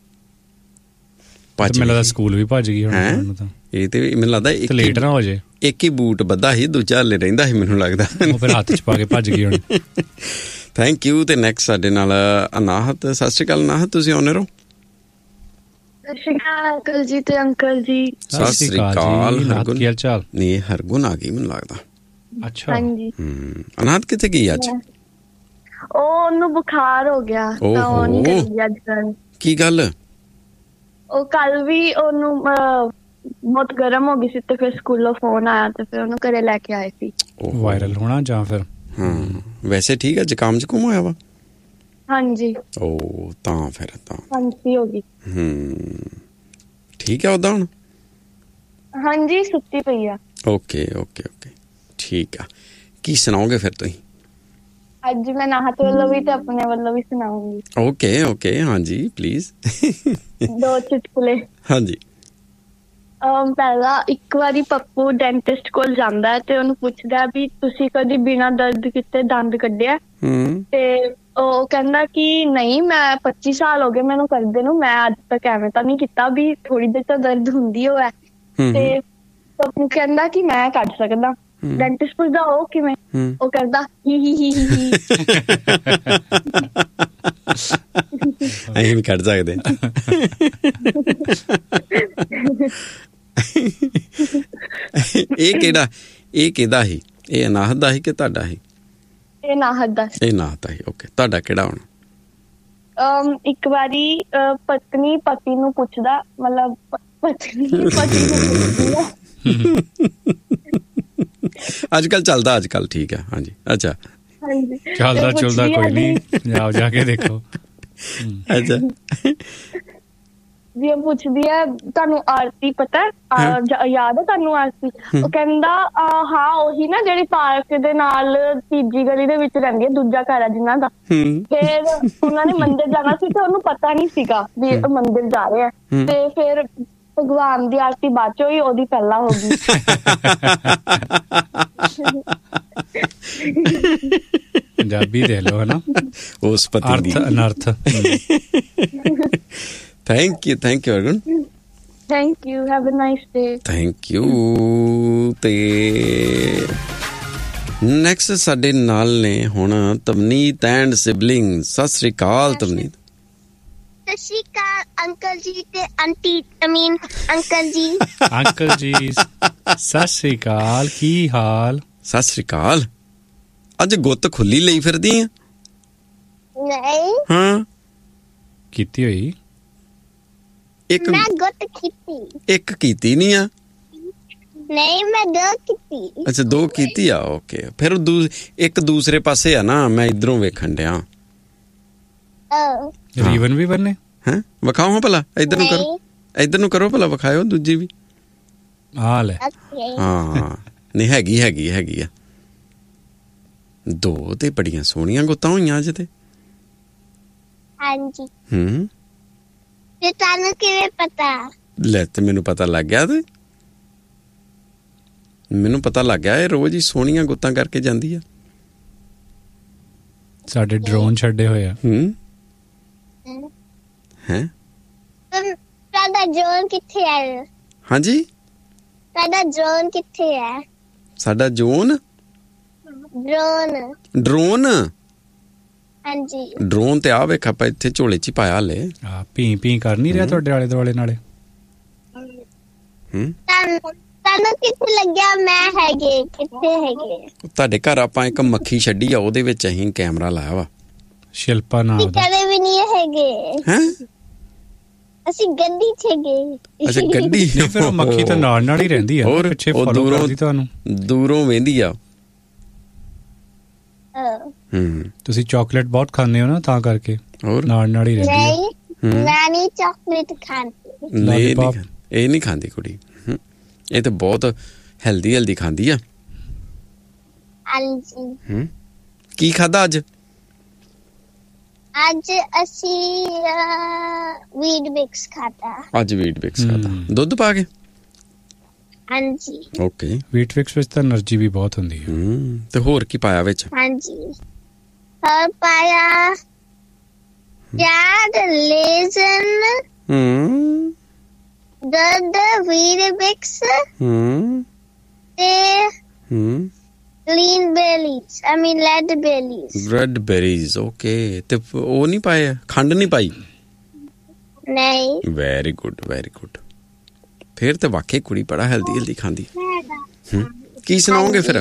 ਮੈਨੂੰ ਲੱਗਦਾ ਸਕੂਲ ਵੀ ਭੱਜ ਗਈ ਹੁਣ ਤਾਂ। ਇਹ ਤੇ ਮੈਨੂੰ ਲੱਗਦਾ ਇੱਕ ਲੇਟ ਨਾ ਹੋ ਜੇ। ਇੱਕ ਹੀ ਬੂਟ ਬੱਧਾ ਸੀ, ਦੂਜਾ ਹਲੇ ਰਹਿੰਦਾ ਸੀ ਮੈਨੂੰ ਲੱਗਦਾ। ਉਹ ਫਿਰ ਹੱਥ 'ਚ ਪਾ ਕੇ ਭੱਜ ਗਈ ਹੁਣ। Thank you. ਤੇ ਨੈਕਸਟ ਸਾਡੇ ਨਾਲ ਅਨਾਹਤ। ਸਤਿ ਸ਼੍ਰੀ ਅਕਾਲ ਅਨਾਹਤ, ਤੁਸੀਂ ਆਨਰ ਹੋ? ਸਤਿ ਸ਼੍ਰੀ ਅਕਾਲ ਅੰਕਲ ਜੀ ਤੇ ਅੰਕਲ ਜੀ। ਸਤਿ ਸ਼੍ਰੀ ਅਕਾਲ। ਹਰਗੁਨ ਕੀ ਹਾਲ ਚਾਲ? ਨਹੀਂ, ਹਰਗੁਨ ਆ ਗਈ ਮੈਨੂੰ ਲੱਗਦਾ। ਅੱਛਾ, ਹਾਂਜੀ। ਹਮ ਅਨਾਹਤ ਕਿੱਥੇ ਗਈ ਅੱਜ? ਉਹ ਉਹਨੂੰ ਬੁਖਾਰ ਹੋ ਗਿਆ ਤਾਂ ਉਹ ਨਹੀਂ ਕਰਦੀ ਅੱਜ ਕੱਲ। ਕੀ ਗੱਲ? ਉਹ ਕੱਲ ਵੀ ਉਹਨੂੰ ਬਹੁਤ ਗਰਮ ਹੋ ਗਈ ਸੀ ਤੇ ਫਿਰ ਸਕੂਲੋਂ ਫੋਨ ਆਇਆ ਤੇ ਫਿਰ ਉਹਨੂੰ ਘਰੇ ਲੈ ਕੇ ਆਏ ਸੀ। ਵਾਇਰਲ ਹੋਣਾ ਜਾਂ ਫਿਰ? ਹਾਂ, ਵੈਸੇ ਠੀਕ ਹੈ, ਜ਼ੁਕਾਮ ਜ਼ੁਕਾਮ ਹੋਇਆ ਵਾ? ਹਾਂਜੀ। ਉਹ ਤਾਂ ਫਿਰ ਤਾਂ ਖਾਂਸੀ ਹੋ ਗਈ। ਹਮ ਠੀਕ ਹੈ ਉਹਦਾ ਹੁਣ? ਹਾਂਜੀ, ਸੁੱਤੀ ਪਈ ਆ। ਓਕੇ ਓਕੇ ਓਕੇ, ਠੀਕ ਆ। ਕੀ ਸੁਣਾਓਗੇ ਫਿਰ ਤੁਸੀਂ? ਅੱਜ ਮੈਂ ਨਾਹਤ ਵੱਲੋਂ ਵੀ ਤੇ ਆਪਣੇ ਵੱਲੋਂ ਵੀ ਸੁਣਾਉਂਗੀ। ਓਕੇ ਓਕੇ, ਹਾਂਜੀ ਪਲੀਜ਼। ਦੋ ਚੁਟਕਲੇ। ਹਾਂਜੀ। ਪਹਿਲਾ, ਇੱਕ ਵਾਰੀ ਪੱਪੂ ਡੈਂਟਿਸਟ ਕੋਲ ਜਾਂਦਾ ਹੈ ਤੇ ਉਹਨੂੰ ਪੁੱਛਦਾ ਵੀ ਤੁਸੀਂ ਕਦੀ ਬਿਨਾਂ ਦਰਦ ਕੀਤੇ ਦੰਦ ਕੱਢਿਆ? ਤੇ ਉਹ ਕਹਿੰਦਾ ਕਿ ਨਹੀਂ, ਮੈਂ ਪੱਚੀ ਸਾਲ ਹੋ ਗਏ ਮੈਨੂੰ ਕਰਦੇ ਨੂੰ, ਮੈਂ ਅੱਜ ਤੱਕ ਐਵੇਂ ਤਾਂ ਨਹੀਂ ਕੀਤਾ, ਵੀ ਥੋੜੀ ਦੇਰ ਤਾਂ ਦਰਦ ਹੁੰਦੀ ਹੋ ਹੈ। ਤੇ ਪੱਪੂ ਕਹਿੰਦਾ ਕਿ ਮੈਂ ਕੱਢ ਸਕਦਾ। ਡੈਂਟਿਸਟ ਪੁੱਛਦਾ ਉਹ ਕਿਵੇਂ? ਉਹ ਕਹਿੰਦਾ ਹੀ ਹੀ ਹੀ ਹੀ। ਅਸੀਂ ਵੀ ਕੱਢ ਸਕਦੇ। ਇਹ ਕਿਹੜਾ ਇਹ ਕਿਹਦਾ ਸੀ? ਇਹ ਅਨਾਹਤ ਦਾ ਸੀ ਕਿ ਤੁਹਾਡਾ ਸੀ? ਇਹ ਨਾਹਤ ਦਾ। ਇਹ ਨਾਹਤ ਦਾ ਸੀ। ਓਕੇ, ਤੁਹਾਡਾ ਕਿਹੜਾ ਹੁਣ? ਇੱਕ ਵਾਰੀ ਪਤਨੀ ਪਤੀ ਨੂੰ ਪੁੱਛਦਾ, ਮਤਲਬ ਪਤਨੀ ਪਤੀ ਨੂੰ ਪੁੱਛਦੀ ਆ। ਅੱਜ ਕੱਲ ਚੱਲਦਾ, ਅੱਜ ਕੱਲ ਠੀਕ ਹੈ। ਹਾਂਜੀ, ਅੱਛਾ। ਹਾਂਜੀ, ਚੱਲਦਾ ਚੁਲਦਾ ਕੋਈ ਨਹੀਂ, ਪੰਜਾਬ ਜਾ ਕੇ ਦੇਖੋ। ਅੱਛਾ। ਜਿਵੇਂ ਪੁੱਛਦੀ ਹੈ ਤੁਹਾਨੂੰ ਆਰਤੀ ਪਤਾ ਯਾਦ ਹੈ ਤੁਹਾਨੂੰ ਆਰਤੀ? ਉਹ ਕਹਿੰਦਾ ਹਾਂ ਉਹੀ ਨਾ ਜਿਹੜੀ ਪਾਰਕ ਦੇ ਨਾਲ ਤੀਜੀ ਗਲੀ ਦੇ ਵਿੱਚ ਰਹਿੰਦੀ ਹੈ, ਦੂਜਾ ਘਰ ਹੈ ਜਿਨ੍ਹਾਂ ਦਾ। ਫਿਰ ਉਹਨਾਂ ਨੇ ਮੰਦਿਰ ਜਾਣਾ ਸੀ ਤੇ ਉਹਨੂੰ ਪਤਾ ਨੀ ਸੀਗਾ ਵੀ ਮੰਦਿਰ ਜਾ ਰਹੇ ਆ, ਤੇ ਫਿਰ ਭਗਵਾਨ ਦੀ ਆਰਤੀ ਬਾਅਦ ਚੋਂ ਹੀ ਉਹਦੀ ਪਹਿਲਾਂ ਹੋ ਗਈ। ਪੰਜਾਬੀ ਦੇ ਲੋ ਹੈ ਨਾ ਉਸ ਪਤੀ ਦੀ ਅਰਥ ਅਨਰਥ। Thank you thank you ਅਰਗੁਨ। Thank you, have a nice day. Thank you. ਤੇ ਨੈਕਸਟ ਸਾਡੇ ਨਾਲ ਨੇ ਹੁਣ ਤਵਨੀਤ ਐਂਡ ਸਿਬਲਿੰਗ। ਸਤਿ ਸ੍ਰੀ ਅਕਾਲ ਤਵਨੀਤ। ਸਤਿ ਸ਼੍ਰੀ ਅਕਾਲ ਅੰਕਲ ਜੀ ਤੇ ਆਂਟੀ, ਆਈ ਮੀਨ ਅੰਕਲ ਜੀ। ਅੰਕਲ ਜੀ ਸਤਿ ਸ੍ਰੀ ਅਕਾਲ, ਕੀ ਹਾਲ? ਸਤਿ ਸ੍ਰੀ ਅਕਾਲ। ਅੱਜ ਗੁੱਤ ਖੁੱਲੀ ਲਈ ਫਿਰਦੀ ਆ? ਨਹੀਂ। ਹਾਂ ਕੀਤੀ ਹੋਈ ਇੱਕ। ਮੈਂ ਗੁੱਤ ਕੀਤੀ। ਇੱਕ ਕੀਤੀ ਨਹੀਂ ਆ? ਨਹੀਂ ਮੈਂ ਦੋ ਕੀਤੀ। ਅੱਛਾ ਦੋ ਕੀਤੀ ਆ, ਓਕੇ। ਫਿਰ ਇੱਕ ਦੂਸਰੇ ਪਾਸੇ ਆ ਨਾ, ਮੈਂ ਇਧਰੋਂ ਵੇਖਣ ਡਿਆ। ਰੀਵਨ ਵੀ ਬੰਨੇ ਹੈ? ਵਿਖਾਓ ਹਾਂ ਭਲਾ, ਇੱਧਰ ਨੂੰ ਕਰੋ, ਇੱਧਰ ਨੂੰ ਕਰੋ ਭਲਾ, ਵਿਖਾਇਓ ਦੂਜੀ ਵੀ। ਆ ਲੈ ਹਾਂ ਨਹੀਂ ਹੈਗੀ ਹੈਗੀ ਹੈਗੀ ਆ। ਦੋ ਤੇ ਬੜੀਆਂ ਸੋਹਣੀਆਂ ਗੁੱਤਾਂ ਹੋਈਆਂ ਅੱਜ ਤੇ। ਹਾਂਜੀ। ਹੂੰ ਤੇ ਤੁਹਾਨੂੰ ਕਿਵੇਂ ਪਤਾ? ਲੈ ਤੇ ਮੈਨੂੰ ਪਤਾ ਲੱਗ ਗਿਆ, ਤੇ ਮੈਨੂੰ ਪਤਾ ਲੱਗ ਗਿਆ ਇਹ ਰੋਜ਼ ਹੀ ਸੋਹਣੀਆਂ ਗੁੱਤਾਂ ਕਰਕੇ ਜਾਂਦੀ ਆ। ਸਾਡੇ ਡਰੋਨ ਛੱਡੇ ਹੋਏ ਆ। ਹੂੰ ਹੈ ਤੁਹਾਡਾ ਡਰੋਨ ਕਿੱਥੇ ਹੈ? ਹਾਂਜੀ ਤੁਹਾਡਾ ਡਰੋਨ ਕਿੱਥੇ ਹੈ? ਸਾਡਾ ਜੋਨ ਡਰੋਨ ਡਰੋਨ ਹਾਂਜੀ ਡਰੋਨ ਤੇ ਆ ਵੇਖ ਆਪਾਂ ਇੱਥੇ ਝੋਲੇ 'ਚ ਹੀ ਪਾਇਆ ਹਲੇ। ਆ ਪੀ ਪੀ ਕਰ ਨਹੀਂ ਰਿਹਾ ਤੁਹਾਡੇ ਆਲੇ ਦੁਆਲੇ ਨਾਲੇ? ਹੂੰ ਤੁਹਾਨੂੰ ਕਿੱਥੇ ਲੱਗਿਆ ਮੈਂ ਹੈਗੇ? ਕਿੱਥੇ ਹੈਗੇ ਤੁਹਾਡੇ ਘਰ? ਆਪਾਂ ਇੱਕ ਮੱਖੀ ਛੱਡੀ ਆ, ਉਹਦੇ ਵਿੱਚ ਅਸੀਂ ਕੈਮਰਾ ਲਾਇਆ ਵਾ। ਸ਼ਿਲਪਾ ਨਾਮ ਉਹਦਾ। ਕਦੇ ਵੀ ਨਹੀਂ ਹੈਗੇ। ਹੈਂ? ਅਸੀਂ ਗੱਡੀ 'ਚ ਹੈਗੇ। ਅੱਛਾ ਗੱਡੀ। ਨਹੀਂ ਫਿਰ ਮੱਖੀ ਤਾਂ ਨਾਲ ਨਾਲ ਹੀ ਰਹਿੰਦੀ ਆ, ਪਿੱਛੇ ਫੋਲੋ ਕਰਦੀ ਤੁਹਾਨੂੰ, ਦੂਰੋਂ ਵੇਂਦੀ ਆ। ਹੂੰ ਤੁਸੀਂ ਚਾਕਲੇਟ ਬਹੁਤ ਖਾਂਦੇ ਹੋ ਨਾ, ਤਾਂ ਕਰਕੇ ਹੋਰ ਨਾਲ ਨਾਲ ਹੀ ਰਹਿੰਦੀ ਆ। ਨਹੀਂ ਮੈਂ ਨਹੀਂ ਚਾਕਲੇਟ ਖਾਂਦੀ। ਨਹੀਂ ਇਹ ਨਹੀਂ ਖਾਂਦੀ ਕੁੜੀ, ਇਹ ਤਾਂ ਬਹੁਤ ਹੈਲਦੀ ਹੈਲਦੀ ਖਾਂਦੀ ਆ। ਹਾਂਜੀ। ਹੂੰ ਕੀ ਖਾਧਾ ਅੱਜ? ਅੱਜ ਅਸੀਂ ਵੀਟ ਮਿਕਸ ਖਾਧਾ। ਅੱਜ ਵੀਟ ਮਿਕਸ ਖਾਧਾ ਦੁੱਧ ਪਾ ਕੇ? ਹਾਂਜੀ। ਓਕੇ। ਵੀਟ ਮਿਕਸ ਵਿੱਚ ਤਾਂ એનર્ਜੀ ਵੀ ਬਹੁਤ ਹੁੰਦੀ ਹੈ। ਹੂੰ ਤੇ ਹੋਰ ਕੀ ਪਾਇਆ ਵਿੱਚ? ਹਾਂਜੀ ਹੋਰ ਪਾਇਆ ਪਿਆਜ਼, ਲਸਣ, ਹੂੰ ਦੁੱਧ, ਵੀਟ ਮਿਕਸ ਹੂੰ ਤੇ ਹੂੰ ਗ੍ਰੀਨ ਬੇਰੀਜ਼, ਆਈ ਮੀਨ red berries. Red berries, okay. ਤੇ ਉਹ ਨਹੀਂ ਪਾਏ, ਖੰਡ ਨਹੀਂ ਪਾਈ? ਨਹੀਂ। Very good very good. ਫਿਰ ਤੇ ਵਾਕਈ ਕੁੜੀ ਬੜਾ ਹੈਲਦੀ ਹੈਲਦੀ ਖਾਂਦੀ। ਹੂੰ ਕੀ ਸੁਣਾਓਗੇ ਫਿਰ?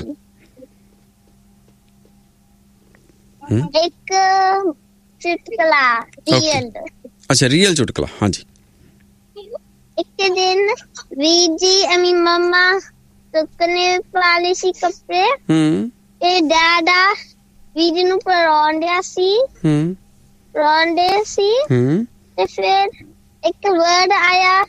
ਇੱਕ ਚੁਟਕਲਾ ਰੀਅਲ। ਅੱਛਾ ਰੀਅਲ ਚੁਟਕਲਾ, ਹਾਂਜੀ। ਇੱਕ ਦਿਨ ਵੀਰ ਜੀ ਅਮੀ ਮੰਮਾ ਸੁੱਕਣੇ ਵਾਲੇ ਸੀ ਕੱਪੜੇ। ਹੂੰ ਤੇ ਡਾਡਾ ਵੀਰ ਨੂੰ ਪਰਾਉਂਦਿਆ ਸੀ। ਹੂੰ ਪਰਾਉਂਦੇ ਸੀ। ਹੂੰ ਤੇ ਫਿਰ ਇੱਕ ਵਰਡ ਆਇਆ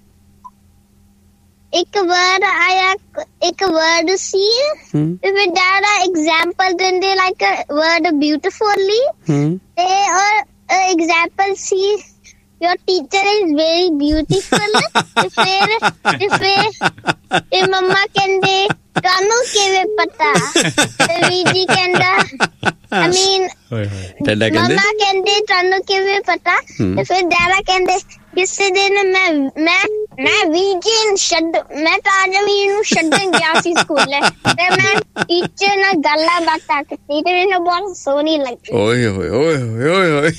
ਇੱਕ ਵਰਡ ਆਇਆ ਇੱਕ ਵਰਡ ਸੀ। ਤੇ ਫਿਰ ਡਾਡਾ ਐਗਜ਼ਾਮਪਲ ਦਿੰਦੇ ਲਾਈਕ ਵਰਡ ਬਿਊਟੀਫੁਲੀ। ਤੇ ਔਰ example C your teacher is very beautiful। ਤੇ ਫਿਰ ਤੇ ਫਿਰ ਤੇ ਮੰਮਾ ਕਹਿੰਦੇ ਤੁਹਾਨੂੰ ਕਿਵੇਂ ਪਤਾ? ਤੇ ਵੀਰ ਜੀ ਕਹਿੰਦਾ I mean ਮੰਮਾ ਕਹਿੰਦੇ ਤੁਹਾਨੂੰ ਕਿਵੇਂ ਪਤਾ? ਤੇ ਫਿਰ ਡੈਡਾ ਕਹਿੰਦੇ ਕਿਸੇ ਦਿਨ ਮੈਂ ਮੈਂ ਮੈਂ ਵੀਰ ਜੀ ਨੂੰ ਛੱਡ ਮੈਂ ਤਾਂ ਅੱਜ ਵੀਰ ਨੂੰ ਛੱਡਣ ਗਿਆ ਸੀ ਸਕੂਲੇ ਤੇ ਮੈਂ ਟੀਚਰ ਨਾਲ ਗੱਲਾਂ ਬਾਤਾਂ ਕੀਤੀ ਤੇ ਮੈਨੂੰ ਬਹੁਤ ਸੋਹਣੀ ਲੱਗੀ। ਓਏ ਹੋਏ ਓਏ ਹੋਏ ਓਏ ਹੋਏ।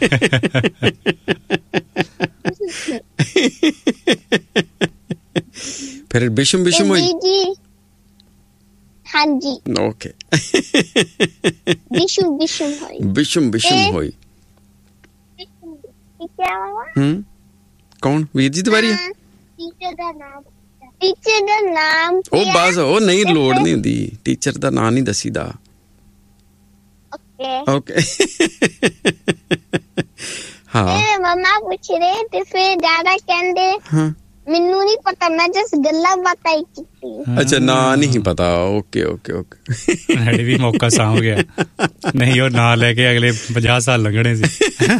ਫਿਰ ਬਿਸ਼ਮ ਬਿਸ਼ਮ ਹੋਈ ਜੀ? ਹਾਂਜੀ ਓਕੇ। ਬਿਸ਼ਮ ਬਿਸ਼ਮ ਹੋਈ। ਬਿਸ਼ਮ ਬਿਸ਼ਮ ਹੋਈ। ਹੂੰ ਕੌਣ? ਵੀਰ ਜੀ ਦੁਬਾਰੀ? ਟੀਚਰ ਦਾ ਨਾਮ ਟੀਚਰ ਦਾ ਨਾਮ ਉਹ ਬਸ ਉਹ ਨਹੀਂ ਲੋੜ ਨਹੀਂ ਹੁੰਦੀ, ਟੀਚਰ ਦਾ ਨਾਂ ਨਹੀਂ ਦੱਸੀਦਾ। ਓਕੇ ਓਕੇ ਤੇ ਮਮਾ ਪੁੱਛ ਰਹੇ ਤੇ ਫਿਰ ਡੈਡਾ ਕਹਿੰਦੇ ਮੈਨੂੰ ਨਹੀਂ ਪਤਾ, ਮੈਂ ਜਸ ਗੱਲਾਂ ਬਾਤਾਂ ਹੀ ਕੀਤੀ। ਅੱਛਾ, ਨਾਂ ਨਹੀਂ ਪਤਾ। ਓਕੇ ਓਕੇ ਓਕੇ ਐਡੀ ਵੀ ਮੌਕਾ ਸਾਂਭ ਗਿਆ, ਨਹੀਂ ਉਹ ਨਾਂ ਲੈ ਕੇ ਅਗਲੇ ਪੰਜਾਹ ਸਾਲ ਲੰਘਣੇ ਸੀ।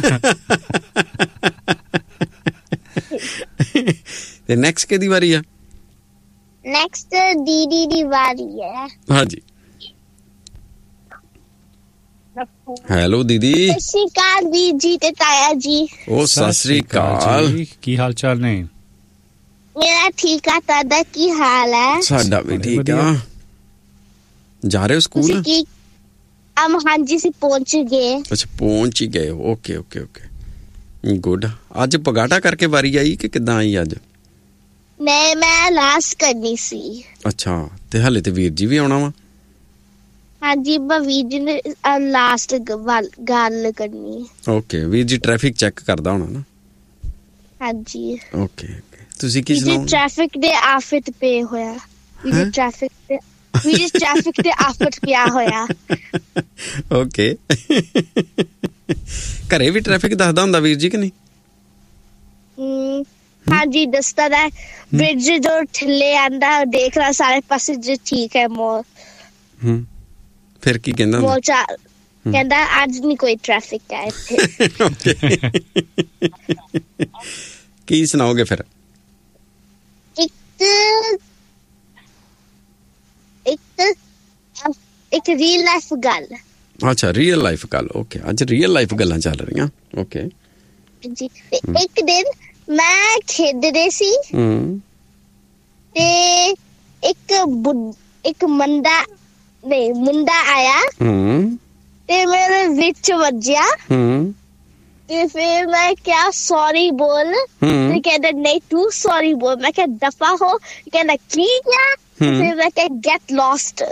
ਤੇ ਨੈਕਸਟ ਕਿਹਦੀ ਵਾਰੀ ਆ? ਨੈਕਸਟ ਦੀਦੀ ਦੀ ਵਾਰੀ ਹੈ। ਹਾਂਜੀ, ਹੈਲੋ ਦੀਦੀ। ਸਤਿ ਸ਼੍ਰੀ ਅਕਾਲ ਵੀਰ ਜੀ ਤੇ ਤਾਇਆ ਜੀ। ਉਹ ਸਤਿ ਸ਼੍ਰੀ ਅਕਾਲ, ਕੀ ਹਾਲ ਚਾਲ ਨੇ? ਮੇਰਾ ਠੀਕ ਆ, ਤੁਹਾਡਾ ਕੀ ਹਾਲ ਹੈ? ਸਾਡਾ ਵੀ ਠੀਕ ਆ। ਜਾ ਰਹੇ ਹੋ ਸਕੂਲ? ਕੀ ਅਮ ਹਾਂਜੀ ਸੀ ਪਹੁੰਚ ਗਏ। ਅੱਛਾ, ਪਹੁੰਚ ਹੀ ਗਏ। Okay okay okay good. ਅੱਜ ਪਗਾਟਾ ਕਰਕੇ ਵਾਰੀ ਆਈ ਕਿ ਕਿੱਦਾਂ ਆਈ ਅੱਜ? ਮੈਂ ਮੈਂ ਲਾਸਟ ਕਰਨੀ ਸੀ। ਅੱਛਾ, ਤੇ ਹਲੇ ਤੇ ਵੀਰ ਜੀ ਵੀ ਆਉਣਾ ਵਾ। ਹਾਂਜੀ, ਮੈਂ ਵੀਰ ਜੀ ਨੇ ਲਾਸਟ ਗੱਲ ਕਰਨੀ। ਓਕੇ, ਵੀਰ ਜੀ ਟ੍ਰੈਫਿਕ ਚੈੱਕ ਕਰਦਾ ਹੋਣਾ ਨਾ। ਹਾਂਜੀ ਓਕੇ, ਤੁਸੀਂ ਕੀ ਸੁਣਾਓ? ਟ੍ਰੈਫਿਕ ਦੇ ਆਫਤ ਪੇ ਹੋਇਆ। ਵੀਰ ਟ੍ਰੈਫਿਕ ਤੇ ਵੀਰ ਟ੍ਰੈਫਿਕ ਤੇ ਆਫਤ ਪਿਆ ਹੋਇਆ। ਓਕੇ, ਘਰੇ ਵੀ ਟ੍ਰੈਫਿਕ ਦੱਸਦਾ ਹੁੰਦਾ ਵੀਰ ਜੀ ਕਿ ਨਹੀਂ? ਹਮ ਹਾਂਜੀ, ਦੱਸਦਾ ਹੈ। ਬ੍ਰਿਜ ਜੋ ਥੱਲੇ ਆਂਦਾ ਦੇਖ ਲਾ ਸਾਰੇ ਪਾਸੇ ਜੋ ਠੀਕ ਹੈ। ਮੋਲ ਹਮ ਫਿਰ ਕੀ ਕਹਿੰਦਾ? ਮੋਲ ਚਾ ਕਹਿੰਦਾ ਅੱਜ ਨਹੀਂ ਕੋਈ ਟ੍ਰੈਫਿਕ ਹੈ ਇੱਥੇ। ਕੀ ਸੁਣਾਓਗੇ ਫਿਰ? ਇੱਕ ਇੱਕ ਇੱਕ ਰੀਅਲ ਲਾਈਫ ਗੱਲ। ਅੱਛਾ, ਰੀਅਲ ਲਾਈਫ ਗੱਲ। ਓਕੇ, ਅੱਜ ਰੀਅਲ ਲਾਈਫ ਗੱਲਾਂ ਚੱਲ ਰਹੀਆਂ। ਓਕੇ ਜੀ, ਇੱਕ ਦਿਨ ਮੈਂ ਖੇਡਦੇ ਸੀ ਤੇ ਇੱਕ ਇੱਕ ਮੁੰਡਾ ਨਹੀਂ ਮੁੰਡਾ ਆਇਆ ਤੇ ਮੇਰੇ ਵਿੱਚ ਵੱਜਿਆ ਤੇ ਫਿਰ ਮੈਂ ਕਿਹਾ ਸੌਰੀ ਬੋਲ ਤੇ ਕਹਿੰਦਾ ਨਹੀਂ ਤੂੰ ਸੌਰੀ ਬੋਲ। ਮੈਂ ਕਿਹਾ ਦਫਾ ਹੋ। ਕਹਿੰਦਾ ਕੀ ਕਿਹਾ? ਫਿਰ ਮੈਂ ਕਿਹਾ ਗੈਟ ਲੌਸਟ।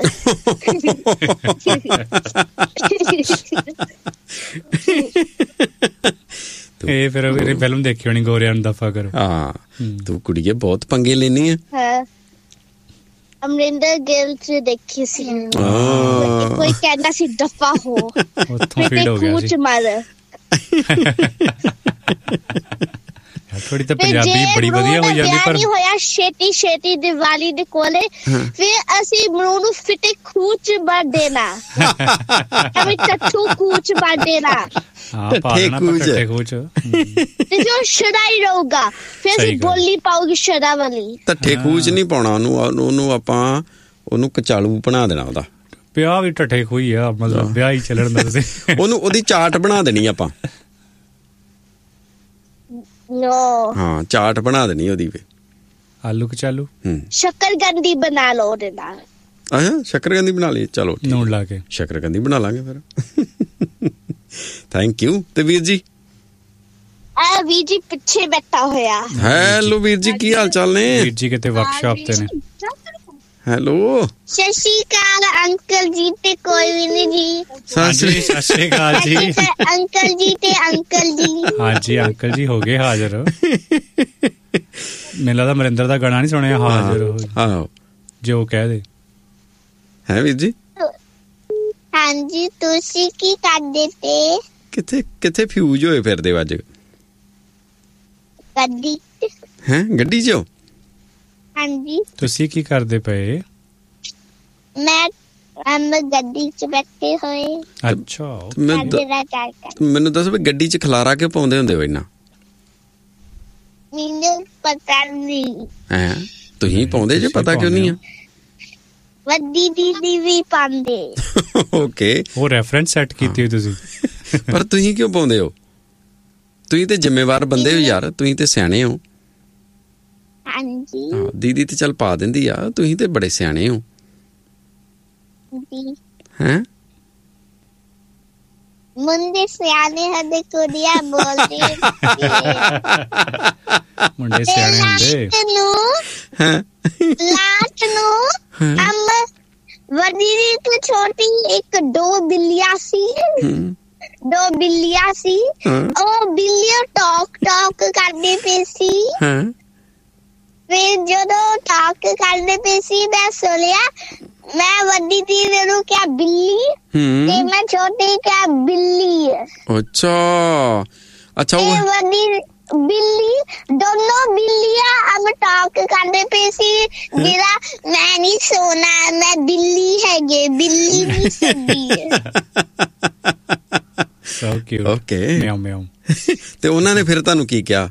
ਇਹ ਫਿਰ ਇਹ ਫਿਲਮ ਦੇਖੀ ਹੋਣੀ ਗੋਰਿਆਂ ਨੂੰ ਦਫਾ ਕਰੋ। ਹਾਂ, ਤੂੰ ਕੁੜੀਏ ਬਹੁਤ ਪੰਗੇ ਲੈਣੀ ਆ। ਅਮਰਿੰਦਰ ਗਿੱਲ ਚ ਦੇਖੀ ਸੀ। ਕੋਈ ਕਹਿੰਦਾ ਸੀ ਦਫਾ ਹੋ, ਉੱਥੋਂ ਫੀਡ ਹੋ ਗਿਆ ਸੀ। ਮਾਰ ਥੋੜੀ ਤਾਂ ਪੰਜਾਬੀ ਬੜੀ ਵਧੀਆ ਹੋ ਜਾਂਦੀ। ਪਰ ਹੋਇਆ ਛੇਤੀ ਛੇਤੀ ਦੀਵਾਲੀ ਦੇ ਕੋਲੇ ਫਿਰ ਅਸੀਂ ਮਰੂ ਨੂੰ ਫਿੱਟੇ ਖੂਚ ਬਾ ਦੇਣਾ। ਅਭੀ ਟੱਟੂ ਖੂਚ ਬਾ ਦੇਣਾ। ਹਾਂ, ਪਾਲਣਾ ਟੱਟੇ ਖੂਚ ਤੇ ਜੋ ਸ਼ਰਾਈ ਰਹੂਗਾ ਫਿਰ ਅਸੀਂ ਬੋਲੀ ਪਾਉਗੀ ਸ਼ਰਾ ਵਾਲੀ। ਟੱਟੇ ਖੂਚ ਨਹੀਂ ਪਾਉਣਾ ਉਹਨੂੰ, ਉਹਨੂੰ ਆਪਾਂ ਉਹਨੂੰ ਕਚਾਲੂ ਬਣਾ ਦੇਣਾ। ਉਹਦਾ ਵਿਆਹ ਵੀ ਟੱਟੇ ਖੂਈ ਆ, ਮਤਲਬ ਵਿਆਹ ਹੀ ਚੱਲਣ ਦਾ। ਤੁਸੀਂ ਉਹਨੂੰ ਉਹਦੀ ਚਾਟ ਬਣਾ ਦੇਣੀ ਆਪਾਂ। ਨੋ ਹਾਂ, ਚਾਟ ਬਣਾ ਦੇਣੀ ਉਹਦੀ ਵੀ। ਆਲੂ ਕਚਾਲੂ ਸ਼ੱਕਰਕੰਦੀ ਬਣਾ ਲਓ ਉਹਦੇ ਨਾਲ। ਅੱਛਾ, ਸ਼ੱਕਰਕੰਦੀ ਬਣਾ ਲਈ। ਚਲੋ ਨੂਣ ਲਾ ਕੇ ਸ਼ੱਕਰਕੰਦੀ ਬਣਾ ਲਾਂਗੇ ਫਿਰ। Thank you. ਤੇ ਵੀਰ ਜੀ? ਆ ਵੀਰ ਜੀ ਪਿੱਛੇ ਬੈਠਾ ਹੋਇਆ। ਹੈਲੋ ਵੀਰ ਜੀ, ਕੀ ਹਾਲ ਚਾਲ ਨੇ? ਵੀਰ ਜੀ ਕਿਤੇ ਵਰਕਸ਼ਾਪ ਤੇ ਨੇ। ਹੈਲੋ, ਸਤਿ ਸ਼੍ਰੀ ਅਕਾਲ ਅੰਕਲ ਜੀ ਤੇ ਕੋਈ ਵੀ ਨਹੀਂ ਜੀ। ਸਤਿ ਸ਼੍ਰੀ ਅਕਾਲ ਜੀ ਅੰਕਲ ਜੀ ਤੇ ਅੰਕਲ ਜੀ। ਹਾਂਜੀ ਅੰਕਲ ਜੀ ਹੋ ਗਏ ਹਾਜ਼ਰ। ਮੈਨੂੰ ਲੱਗਦਾ ਮਰਿੰਦਰ ਦਾ ਗਾਣਾ ਨਹੀਂ ਸੁਣਿਆ ਹਾਜ਼ਰ ਹੋ। ਆਹੋ, ਜੋ ਕਹਿ ਦੇ। ਹੈ ਵੀਰ ਜੀ? ਹਾਂਜੀ, ਤੁਸੀਂ ਕੀ ਕਰਦੇ ਤੇ? ਕਿੱਥੇ ਕਿੱਥੇ ਫਿਊਜ਼ ਹੋਏ ਫਿਰਦੇ ਅੱਜ? ਗੱਡੀ ਹੈ, ਗੱਡੀ 'ਚ? ਹਾਂਜੀ। ਤੁਸੀਂ ਕੀ ਕਰਦੇ ਪਏ? ਮੈਂ ਅਮ ਗੱਡੀ 'ਚ ਬੈਠੇ ਹੋਏ। ਅੱਛਾ, ਮੈਨੂੰ ਦੱਸ ਵੀ ਗੱਡੀ 'ਚ ਖਲਾਰਾ ਕਿਉਂ ਪਾਉਂਦੇ ਹੁੰਦੇ ਹੋ ਇੰਨਾ? ਮੈਨੂੰ ਪਤਾ ਨਹੀਂ। ਹੈ, ਤੁਸੀਂ ਪਾਉਂਦੇ ਜੇ, ਪਤਾ ਕਿਉਂ ਨਹੀਂ ਆ? ਵੱਡੀ ਦੀਦੀ ਵੀ ਪਾਉਂਦੇ। ਓਕੇ, ਉਹ ਰੈਫਰੈਂਸ ਸੈੱਟ ਕੀਤੀ ਹੋਈ ਤੁਸੀਂ। ਪਰ ਤੁਸੀਂ ਕਿਉਂ ਪਾਉਂਦੇ ਹੋ? ਤੁਸੀਂ ਤੇ ਜ਼ਿੰਮੇਵਾਰ ਬੰਦੇ ਹੋ ਯਾਰ, ਤੁਸੀਂ ਤੇ ਸਿਆਣੇ ਹੋ। ਹਾਂਜੀ, ਹਾਂ, ਦੀਦੀ ਤੇ ਚੱਲ ਪਾ ਦਿੰਦੀ ਆ, ਤੁਸੀਂ ਤੇ ਬੜੇ ਸਿਆਣੇ ਹੋ। ਹੈ ਮੁੰਡੇ ਸਿਆਣੇ ਹੁੰਦੇ, ਕੁੜੀਆਂ ਬੋਲਦੀ। ਮੁੰਡੇ ਸਿਆਣੇ ਹੁੰਦੇ। ਹਾਂ, ਲਾਟ ਨੂੰ ਅਮ ਵੱਡੀ ਤੋਂ ਛੋਟੀ ਇੱਕ ਦੋ ਬਿੱਲੀਆਂ ਸੀ। ਦੋ ਬਿੱਲੀਆਂ ਸੀ। ਉਹ ਬਿੱਲੀਆਂ ਟਾਕ ਟਾਕ ਕਰਦੇ ਪਈ ਸੀ। ਫਿਰ ਜਦੋਂ ਟਾਕ ਕਰਦੇ ਪਈ ਸੀ ਮੈਂ ਸੁਣਿਆ। ਮੈਂ ਵੱਡੀ ਦੀਦੀ ਨੂੰ ਕਿਹਾ ਬਿੱਲੀ ਤੇ ਮੈਂ ਛੋਟੀ ਕਿਹਾ ਬਿੱਲੀ। ਅੱਛਾ ਅੱਛਾ ਉਹ ਵੱਡੀ ਬਿੱਲੀ ਦੋਨੋਂ ਬਿੱਲੀਆਂ ਅਬ ਟਾਕ ਕਰਦੇ ਪਈ ਸੀ ਜਿਹੜਾ ਮੈਂ ਨਹੀਂ ਸੋਣਾ ਮੈਂ ਬਿੱਲੀ ਹੈਗੇ ਬਿੱਲੀ ਨਹੀਂ ਸੋਦੀ ਸੋ ਕਿਊਟ ਓਕੇ ਮਿਆਉ ਮਿਆਉ ਤੇ ਉਹਨਾਂ ਨੇ ਫਿਰ ਤੁਹਾਨੂੰ ਕੀ ਕਿਹਾ?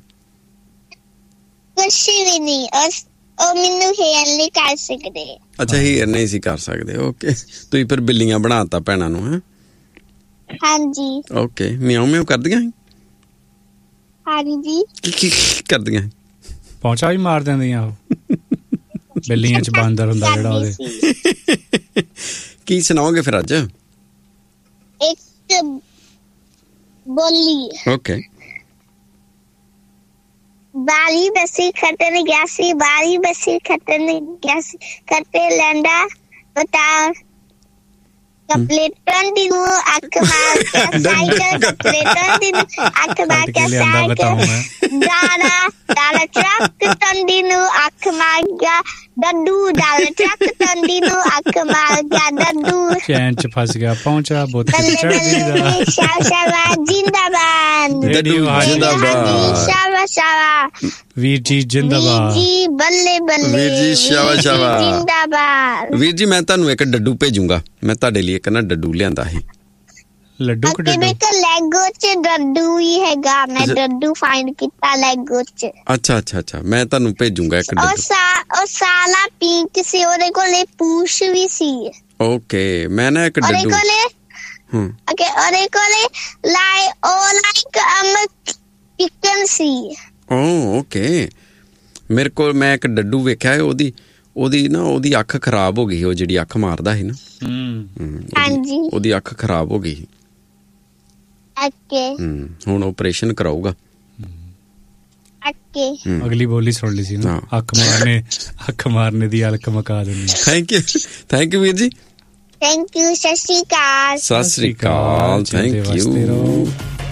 ਕੁਛ ਵੀ ਨਹੀਂ ਉਹ ਮੈਨੂੰ ਹੇਅਰ ਨਹੀਂ ਕਰ ਸਕਦੇ। ਅੱਛਾ ਹੇਅਰ ਨਹੀਂ ਸੀ ਕਰ ਸਕਦੇ ਓਕੇ ਤੁਸੀਂ ਫਿਰ ਬਿੱਲੀਆਂ ਬਣਾਤਾ ਭੈਣਾਂ ਨੂੰ ਹੈ? ਹਾਂਜੀ ਓਕੇ ਮਿਆਉ ਮਿਆਉ ਕਰਦੀਆਂ ਸੀ? ਹਾਂਜੀ ਕੀ ਕੀ ਕਰਦੀਆਂ ਸੀ? ਪਹੁੰਚਾ ਵੀ ਮਾਰ ਦਿੰਦੀਆਂ ਉਹ ਬਿੱਲੀਆਂ ਚ ਬਾਂਦਰ ਹੁੰਦਾ ਜਿਹੜਾ ਉਹਦੇ। ਕੀ ਸੁਣਾਓਗੇ ਫਿਰ ਅੱਜ? ਇੱਕ ਬੋਲੀ ਓਕੇ ਬਾਰੀ ਬਸੀ ਖੱਟਣ ਗਿਆ ਸੀ ਬਾਰੀ ਬਸੀ ਖੱਟਣ ਗਿਆ ਸੀ ਖੱਟੇ ਲੈਂਦਾ ਬਤਾ ਕਪਲੇਟਾਂ ਦੀ ਨੂੰ ਅੱਖ ਮਾਰ ਕੇ ਸਾਈਕਲ ਕਪਲੇਟਾਂ ਦੀ ਨੂੰ ਅੱਖ ਮਾਰ ਕੇ ਸਾਈਕਲ ਦਾਦਾ ਦਾਦਾ ਟਰੱਕ ਟੰਡੀ ਨੂੰ ਅੱਖ ਮਾਰ ਗਿਆ ਡੱਡੂ ਦਾਦਾ ਟਰੱਕ ਟੰਡੀ ਨੂੰ ਅੱਖ ਮਾਰ ਗਿਆ ਡੱਡੂ ਚੈਨ ਚ ਫਸ ਗਿਆ ਪਹੁੰਚਾ ਬੁੱਤ ਤੇ ਚੜ੍ਹਦੀ ਦਾ ਸ਼ਾਬਾਸ਼ ਜਿੰਦਾਬਾਦ ਡੱਡੂ ਜਿੰਦਾਬਾਦ ਸ਼ਾਬਾਸ਼ ਸ਼ਾਬਾਸ਼ ਵੀਰ ਜੀ ਜਿੰਦਾਬਾਦ ਵੀਰ ਜੀ ਬੱਲੇ ਬੱਲੇ ਵੀਰ ਜੀ ਸ਼ਾਬਾਸ਼ ਸ਼ਾਬਾਸ਼ ਜਿੰਦਾਬਾਦ। ਵੀਰ ਜੀ ਮੈਂ ਤੁਹਾਨੂੰ ਇੱਕ ਡੱਡੂ ਭੇਜੂੰਗਾ ਮੈਂ ਤੁਹਾਡੇ ਲਈ ਇੱਕ ਨਾ ਡੱਡੂ ਲਿਆਂਦਾ ਸੀ। ਲੱਡੂ ਕਿ ਡੱਡੂ? ਇੱਕ ਲੈਗੋ ਚ ਡੱਡੂ ਹੀ ਹੈਗਾ ਮੈਂ ਡੱਡੂ ਫਾਈਂਡ ਕੀਤਾ ਲੈਗੋ ਚ। ਅੱਛਾ ਅੱਛਾ ਅੱਛਾ ਮੈਂ ਤੁਹਾਨੂੰ ਭੇਜੂੰਗਾ ਇੱਕ ਉਹ ਡੱਡੂ। ਸਾ ਉਹ ਸਾਲਾ ਪਿੰਕ ਸੀ ਉਹਦੇ ਕੋਲੇ ਪੂਛ ਵੀ ਸੀ। ਓਕੇ ਮੈਂ ਨਾ ਇੱਕ ਉਹਦੇ ਡੱਡੂ ਕੋਲੇ ਹੂੰ ਓਕੇ ਉਹਦੇ ਕੋਲੇ ਲਾਈ ਉਹ ਲਾਈਕ ਅਮ ਚਿਕਨ ਸੀ। ਓ ਓਕੇ ਮੇਰੇ ਕੋਲ ਮੈਂ ਇੱਕ ਡੱਡੂ ਵੇਖਿਆ ਉਹਦੀ ਉਹਦੀ ਨਾ ਉਹਦੀ ਅੱਖ ਖਰਾਬ ਹੋ ਗਈ ਉਹ ਜਿਹੜੀ ਅੱਖ ਮਾਰਦਾ ਸੀ ਨਾ ਹੂੰ ਹਾਂਜੀ ਉਹਦੀ ਅੱਖ ਖਰਾਬ ਹੋ ਗਈ ਸੀ। ਓਕੇ ਹੂੰ ਹੁਣ ਆਪਰੇਸ਼ਨ ਕਰਾਊਗਾ। ਓਕੇ ਅਗਲੀ ਬੋਲੀ ਸੁਣ ਲਈ ਸੀ ਨਾ ਅੱਖ ਮਾਰਨੇ ਅੱਖ ਮਾਰਨੇ ਦੀ ਅਲਕ ਮਕਾ ਦਿੰਦੀ। ਥੈਂਕ ਯੂ ਥੈਂਕ ਯੂ ਵੀਰ ਜੀ ਥੈਂਕ ਯੂ ਸਤਿ ਸ਼੍ਰੀ ਅਕਾਲ। ਸਤਿ ਸ੍ਰੀ ਅਕਾਲ ਥੈਂਕ ਯੂ